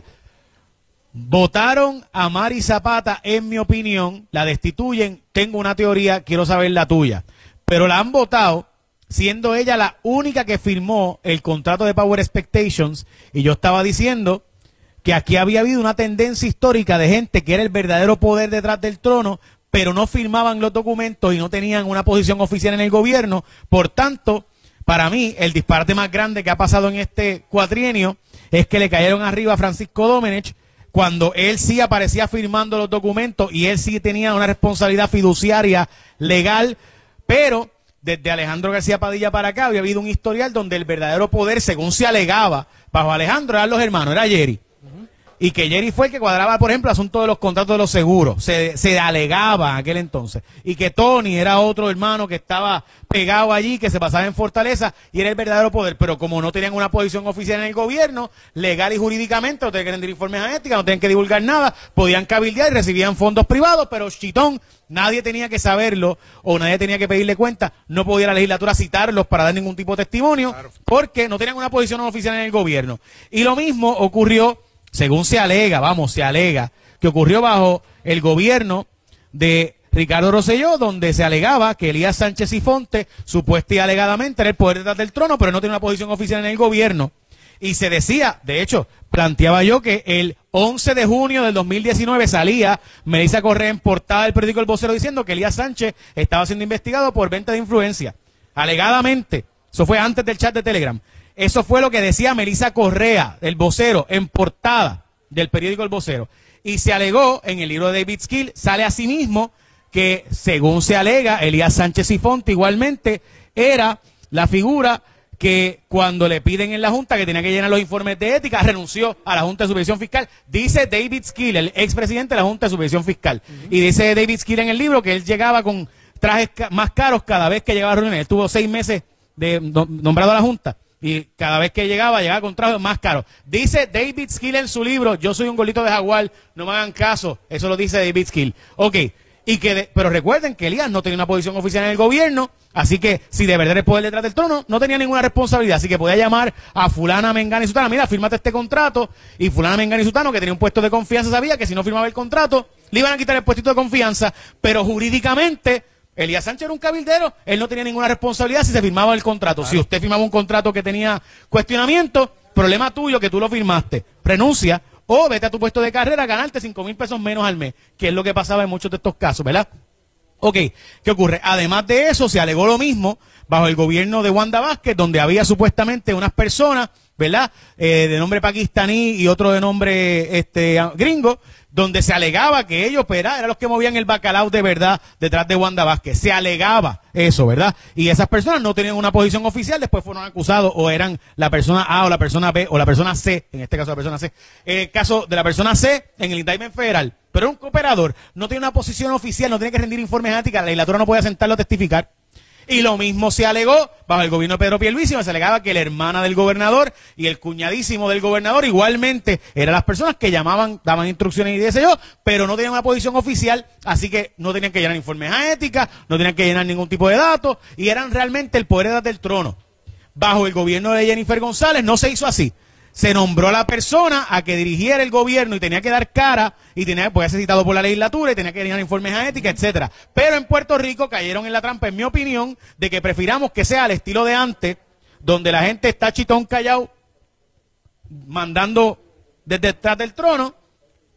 Votaron a Mari Zapata, en mi opinión, la destituyen. Tengo una teoría, quiero saber la tuya. Pero la han votado siendo ella la única que firmó el contrato de Power Expectations, y yo estaba diciendo que aquí había habido una tendencia histórica de gente que era el verdadero poder detrás del trono, pero no firmaban los documentos y no tenían una posición oficial en el gobierno. Por tanto, para mí, el disparate más grande que ha pasado en este cuatrienio es que le cayeron arriba a Francisco Domenech, cuando él sí aparecía firmando los documentos y él sí tenía una responsabilidad fiduciaria legal, pero desde Alejandro García Padilla para acá había habido un historial donde el verdadero poder, según se alegaba, bajo Alejandro eran los hermanos, era Jerry. Uh-huh. Y que Jerry fue el que cuadraba, por ejemplo, el asunto de los contratos de los seguros. Se, se alegaba en aquel entonces. Y que Tony era otro hermano que estaba pegado allí, que se pasaba en Fortaleza, y era el verdadero poder. Pero como no tenían una posición oficial en el gobierno, legal y jurídicamente, no tenían que rendir informes a ética, no tenían que divulgar nada, podían cabildear y recibían fondos privados, pero chitón, nadie tenía que saberlo o nadie tenía que pedirle cuenta, no podía la legislatura citarlos para dar ningún tipo de testimonio, claro, porque no tenían una posición oficial en el gobierno. Y lo mismo ocurrió, según se alega, vamos, se alega, que ocurrió bajo el gobierno de Ricardo Rosselló, donde se alegaba que Elías Sánchez y Fonte, supuesta y alegadamente, era el poder detrás del trono, pero no tenía una posición oficial en el gobierno. Y se decía, de hecho, planteaba yo que el once de junio del dos mil diecinueve salía Melissa Correa en portada del periódico El Vocero diciendo que Elías Sánchez estaba siendo investigado por venta de influencia. Alegadamente. Eso fue antes del chat de Telegram. Eso fue lo que decía Melissa Correa, el Vocero, en portada del periódico El Vocero. Y se alegó en el libro de David Skill, sale asimismo que, según se alega, Elías Sánchez y Fonte igualmente era la figura que cuando le piden en la Junta que tenía que llenar los informes de ética, renunció a la Junta de Supervisión Fiscal. Dice David Skill, el expresidente de la Junta de Supervisión Fiscal. Uh-huh. Y dice David Skill en el libro que él llegaba con trajes ca- más caros cada vez que llegaba a reuniones. Él tuvo seis meses de no, nombrado a la Junta. Y cada vez que llegaba, llegaba con trajes más caros. Dice David Skill en su libro, yo soy un golito de jaguar, no me hagan caso. Eso lo dice David Skill. Ok. Y que de, pero recuerden que Elías no tenía una posición oficial en el gobierno, así que si de verdad era el poder detrás del trono, no tenía ninguna responsabilidad, así que podía llamar a fulana, mengana y sutana, mira, fírmate este contrato, y fulana, mengana y sutano, que tenía un puesto de confianza, sabía que si no firmaba el contrato, le iban a quitar el puestito de confianza, pero jurídicamente, Elías Sánchez era un cabildero, él no tenía ninguna responsabilidad si se firmaba el contrato. Claro. Si usted firmaba un contrato que tenía cuestionamiento, problema tuyo que tú lo firmaste, renuncia, o vete a tu puesto de carrera a ganarte cinco mil pesos menos al mes, que es lo que pasaba en muchos de estos casos, ¿verdad? Ok, ¿qué ocurre? Además de eso, se alegó lo mismo bajo el gobierno de Wanda Vázquez, donde había supuestamente unas personas, ¿verdad? Eh, de nombre pakistaní y otro de nombre este gringo, donde se alegaba que ellos, ¿verdad?, eran los que movían el bacalao de verdad detrás de Wanda Vázquez. Se alegaba eso, ¿verdad? Y esas personas no tenían una posición oficial, después fueron acusados o eran la persona A o la persona B o la persona C, en este caso la persona C. En el caso de la persona C, en el indictment federal, pero era un cooperador, no tiene una posición oficial, no tiene que rendir informes de ética, la legislatura no podía sentarlo a testificar. Y lo mismo se alegó bajo el gobierno de Pedro Pierluisi, se alegaba que la hermana del gobernador y el cuñadísimo del gobernador igualmente eran las personas que llamaban, daban instrucciones y qué sé yo, pero no tenían una posición oficial, así que no tenían que llenar informes a ética, no tenían que llenar ningún tipo de datos, y eran realmente el poder detrás del trono. Bajo el gobierno de Jennifer González no se hizo así. Se nombró a la persona a que dirigiera el gobierno y tenía que dar cara y tenía, podía ser citado por la legislatura y tenía que llenar informes a ética, etcétera. Pero en Puerto Rico cayeron en la trampa, en mi opinión, de que prefiramos que sea al estilo de antes, donde la gente está chitón callado, mandando desde detrás del trono,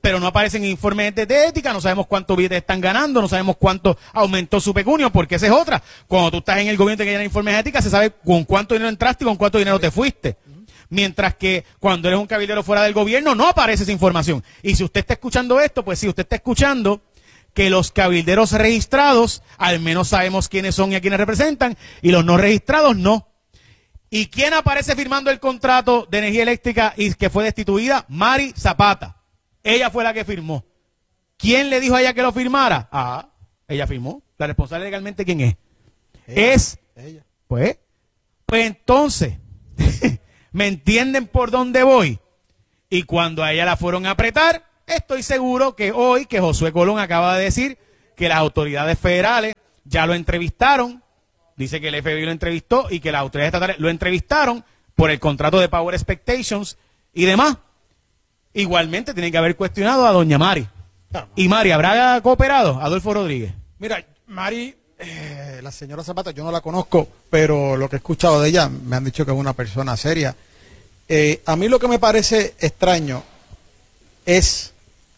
pero no aparecen informes de ética, no sabemos cuántos billetes están ganando, no sabemos cuánto aumentó su pecunio, porque esa es otra. Cuando tú estás en el gobierno y te llenan informes de ética, se sabe con cuánto dinero entraste y con cuánto dinero te fuiste. Mientras que cuando eres un cabildero fuera del gobierno, no aparece esa información. Y si usted está escuchando esto, pues sí, usted está escuchando que los cabilderos registrados, al menos sabemos quiénes son y a quiénes representan, y los no registrados no. ¿Y quién aparece firmando el contrato de energía eléctrica y que fue destituida? Mari Zapata. Ella fue la que firmó. ¿Quién le dijo a ella que lo firmara? Ah, ella firmó. La responsable legalmente, ¿quién es? Ella, es, ella. Pues, pues entonces, ¿me entienden por dónde voy? Y cuando a ella la fueron a apretar, estoy seguro que hoy, que Josué Colón acaba de decir que las autoridades federales ya lo entrevistaron, dice que el F B I lo entrevistó y que las autoridades estatales lo entrevistaron por el contrato de Power Expectations y demás. Igualmente tienen que haber cuestionado a doña Mari. Claro. ¿Y Mari habrá cooperado? Adolfo Rodríguez. Mira, Mari, eh, la señora Zapata, yo no la conozco, pero lo que he escuchado de ella me han dicho que es una persona seria. Eh, a mí lo que me parece extraño es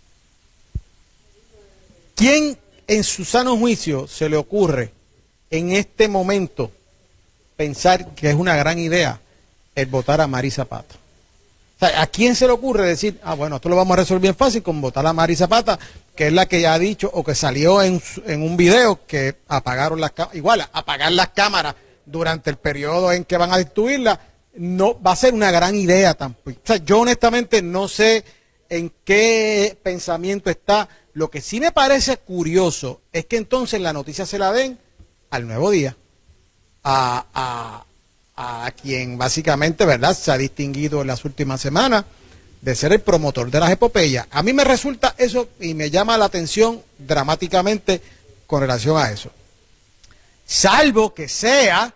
quién en su sano juicio se le ocurre en este momento pensar que es una gran idea el votar a Mari Zapata. O sea, ¿a quién se le ocurre decir, ah, bueno, esto lo vamos a resolver bien fácil con votar a Mari Zapata, que es la que ya ha dicho o que salió en, en un video que apagaron las cámaras, igual, apagar las cámaras durante el periodo en que van a destruirla, no va a ser una gran idea tampoco. O sea, yo honestamente no sé en qué pensamiento está. Lo que sí me parece curioso es que entonces la noticia se la den al Nuevo Día, a, a, a quien básicamente, ¿verdad?, se ha distinguido en las últimas semanas de ser el promotor de las epopeyas. A mí me resulta eso y me llama la atención dramáticamente con relación a eso. Salvo que sea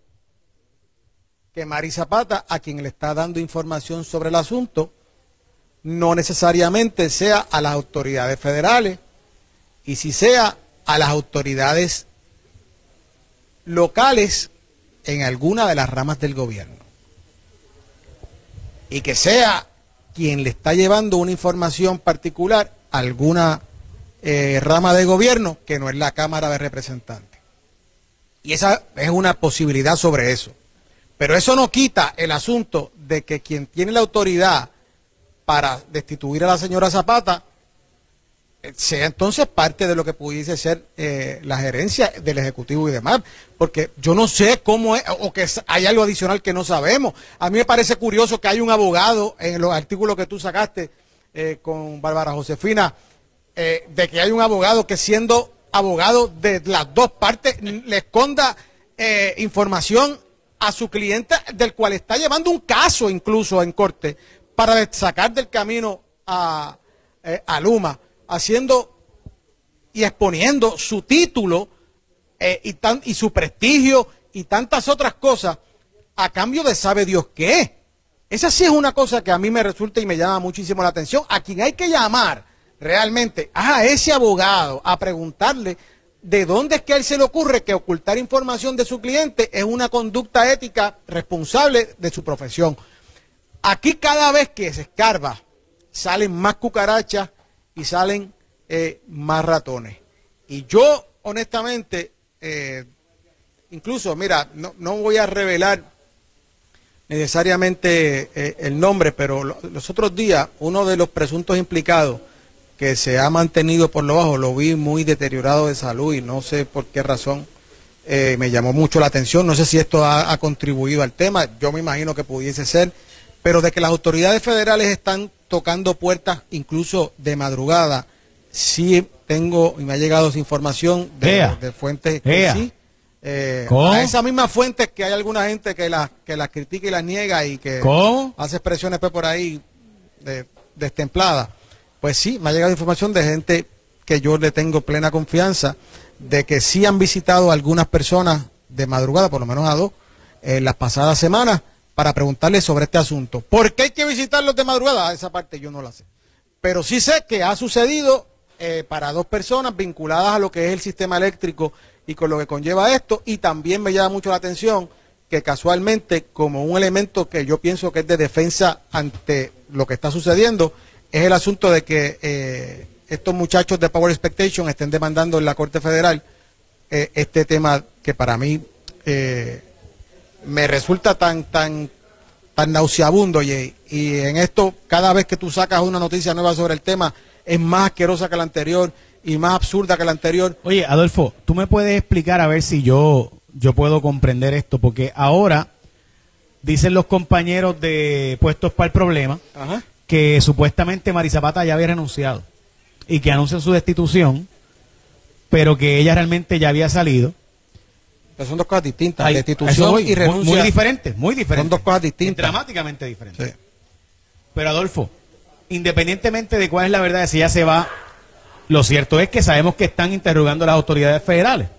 que Mari Zapata, a quien le está dando información sobre el asunto, no necesariamente sea a las autoridades federales, y si sea a las autoridades locales en alguna de las ramas del gobierno. Y que sea quien le está llevando una información particular a alguna eh, rama de gobierno que no es la Cámara de Representantes. Y esa es una posibilidad sobre eso. Pero eso no quita el asunto de que quien tiene la autoridad para destituir a la señora Zapata sea entonces parte de lo que pudiese ser eh, la gerencia del Ejecutivo y demás, porque yo no sé cómo es, o que hay algo adicional que no sabemos. A mí me parece curioso que hay un abogado en los artículos que tú sacaste eh, con Bárbara Josefina, eh, de que hay un abogado que siendo abogado de las dos partes le esconda eh, información a su cliente del cual está llevando un caso incluso en corte para sacar del camino a, eh, a Luma, haciendo y exponiendo su título eh, y, tan, y su prestigio y tantas otras cosas a cambio de sabe Dios qué. Esa sí es una cosa que a mí me resulta y me llama muchísimo la atención. A quien hay que llamar realmente a ese abogado a preguntarle de dónde es que a él se le ocurre que ocultar información de su cliente es una conducta ética responsable de su profesión. Aquí cada vez que se escarba salen más cucarachas y salen eh, más ratones. Y yo, honestamente, eh, incluso, mira, no, no voy a revelar necesariamente eh, el nombre, pero lo, los otros días, uno de los presuntos implicados que se ha mantenido por lo bajo, lo vi muy deteriorado de salud y no sé por qué razón, eh, me llamó mucho la atención. No sé si esto ha, ha contribuido al tema, yo me imagino que pudiese ser, pero de que las autoridades federales están tocando puertas incluso de madrugada, sí tengo y me ha llegado esa información de, de fuentes que Ea. sí. Eh, a esas mismas fuentes que hay alguna gente que las que las critica y las niega y que ¿Cómo? hace expresiones pues, por ahí de, destempladas. Pues sí, me ha llegado información de gente que yo le tengo plena confianza de que sí han visitado a algunas personas de madrugada, por lo menos a dos, en las pasadas semanas, para preguntarles sobre este asunto. ¿Por qué hay que visitarlos de madrugada? Esa parte yo no la sé. Pero sí sé que ha sucedido eh, para dos personas vinculadas a lo que es el sistema eléctrico y con lo que conlleva esto. Y también me llama mucho la atención que casualmente, como un elemento que yo pienso que es de defensa ante lo que está sucediendo, es el asunto de que eh, estos muchachos de Power Expectation estén demandando en la Corte Federal eh, este tema que para mí eh, me resulta tan tan tan nauseabundo, y, y en esto cada vez que tú sacas una noticia nueva sobre el tema es más asquerosa que la anterior y más absurda que la anterior. Oye, Adolfo, tú me puedes explicar a ver si yo yo puedo comprender esto, porque ahora dicen los compañeros de Puestos para el Problema Ajá. que supuestamente Mari Zapata ya había renunciado y que anuncian su destitución, pero que ella realmente ya había salido. Pero son dos cosas distintas, Ay, destitución voy, y renuncia. Muy, muy diferentes, muy diferentes. Son dos cosas distintas. Dramáticamente diferentes. Sí. Pero Adolfo, independientemente de cuál es la verdad, si ella se va, lo cierto es que sabemos que están interrogando a las autoridades federales.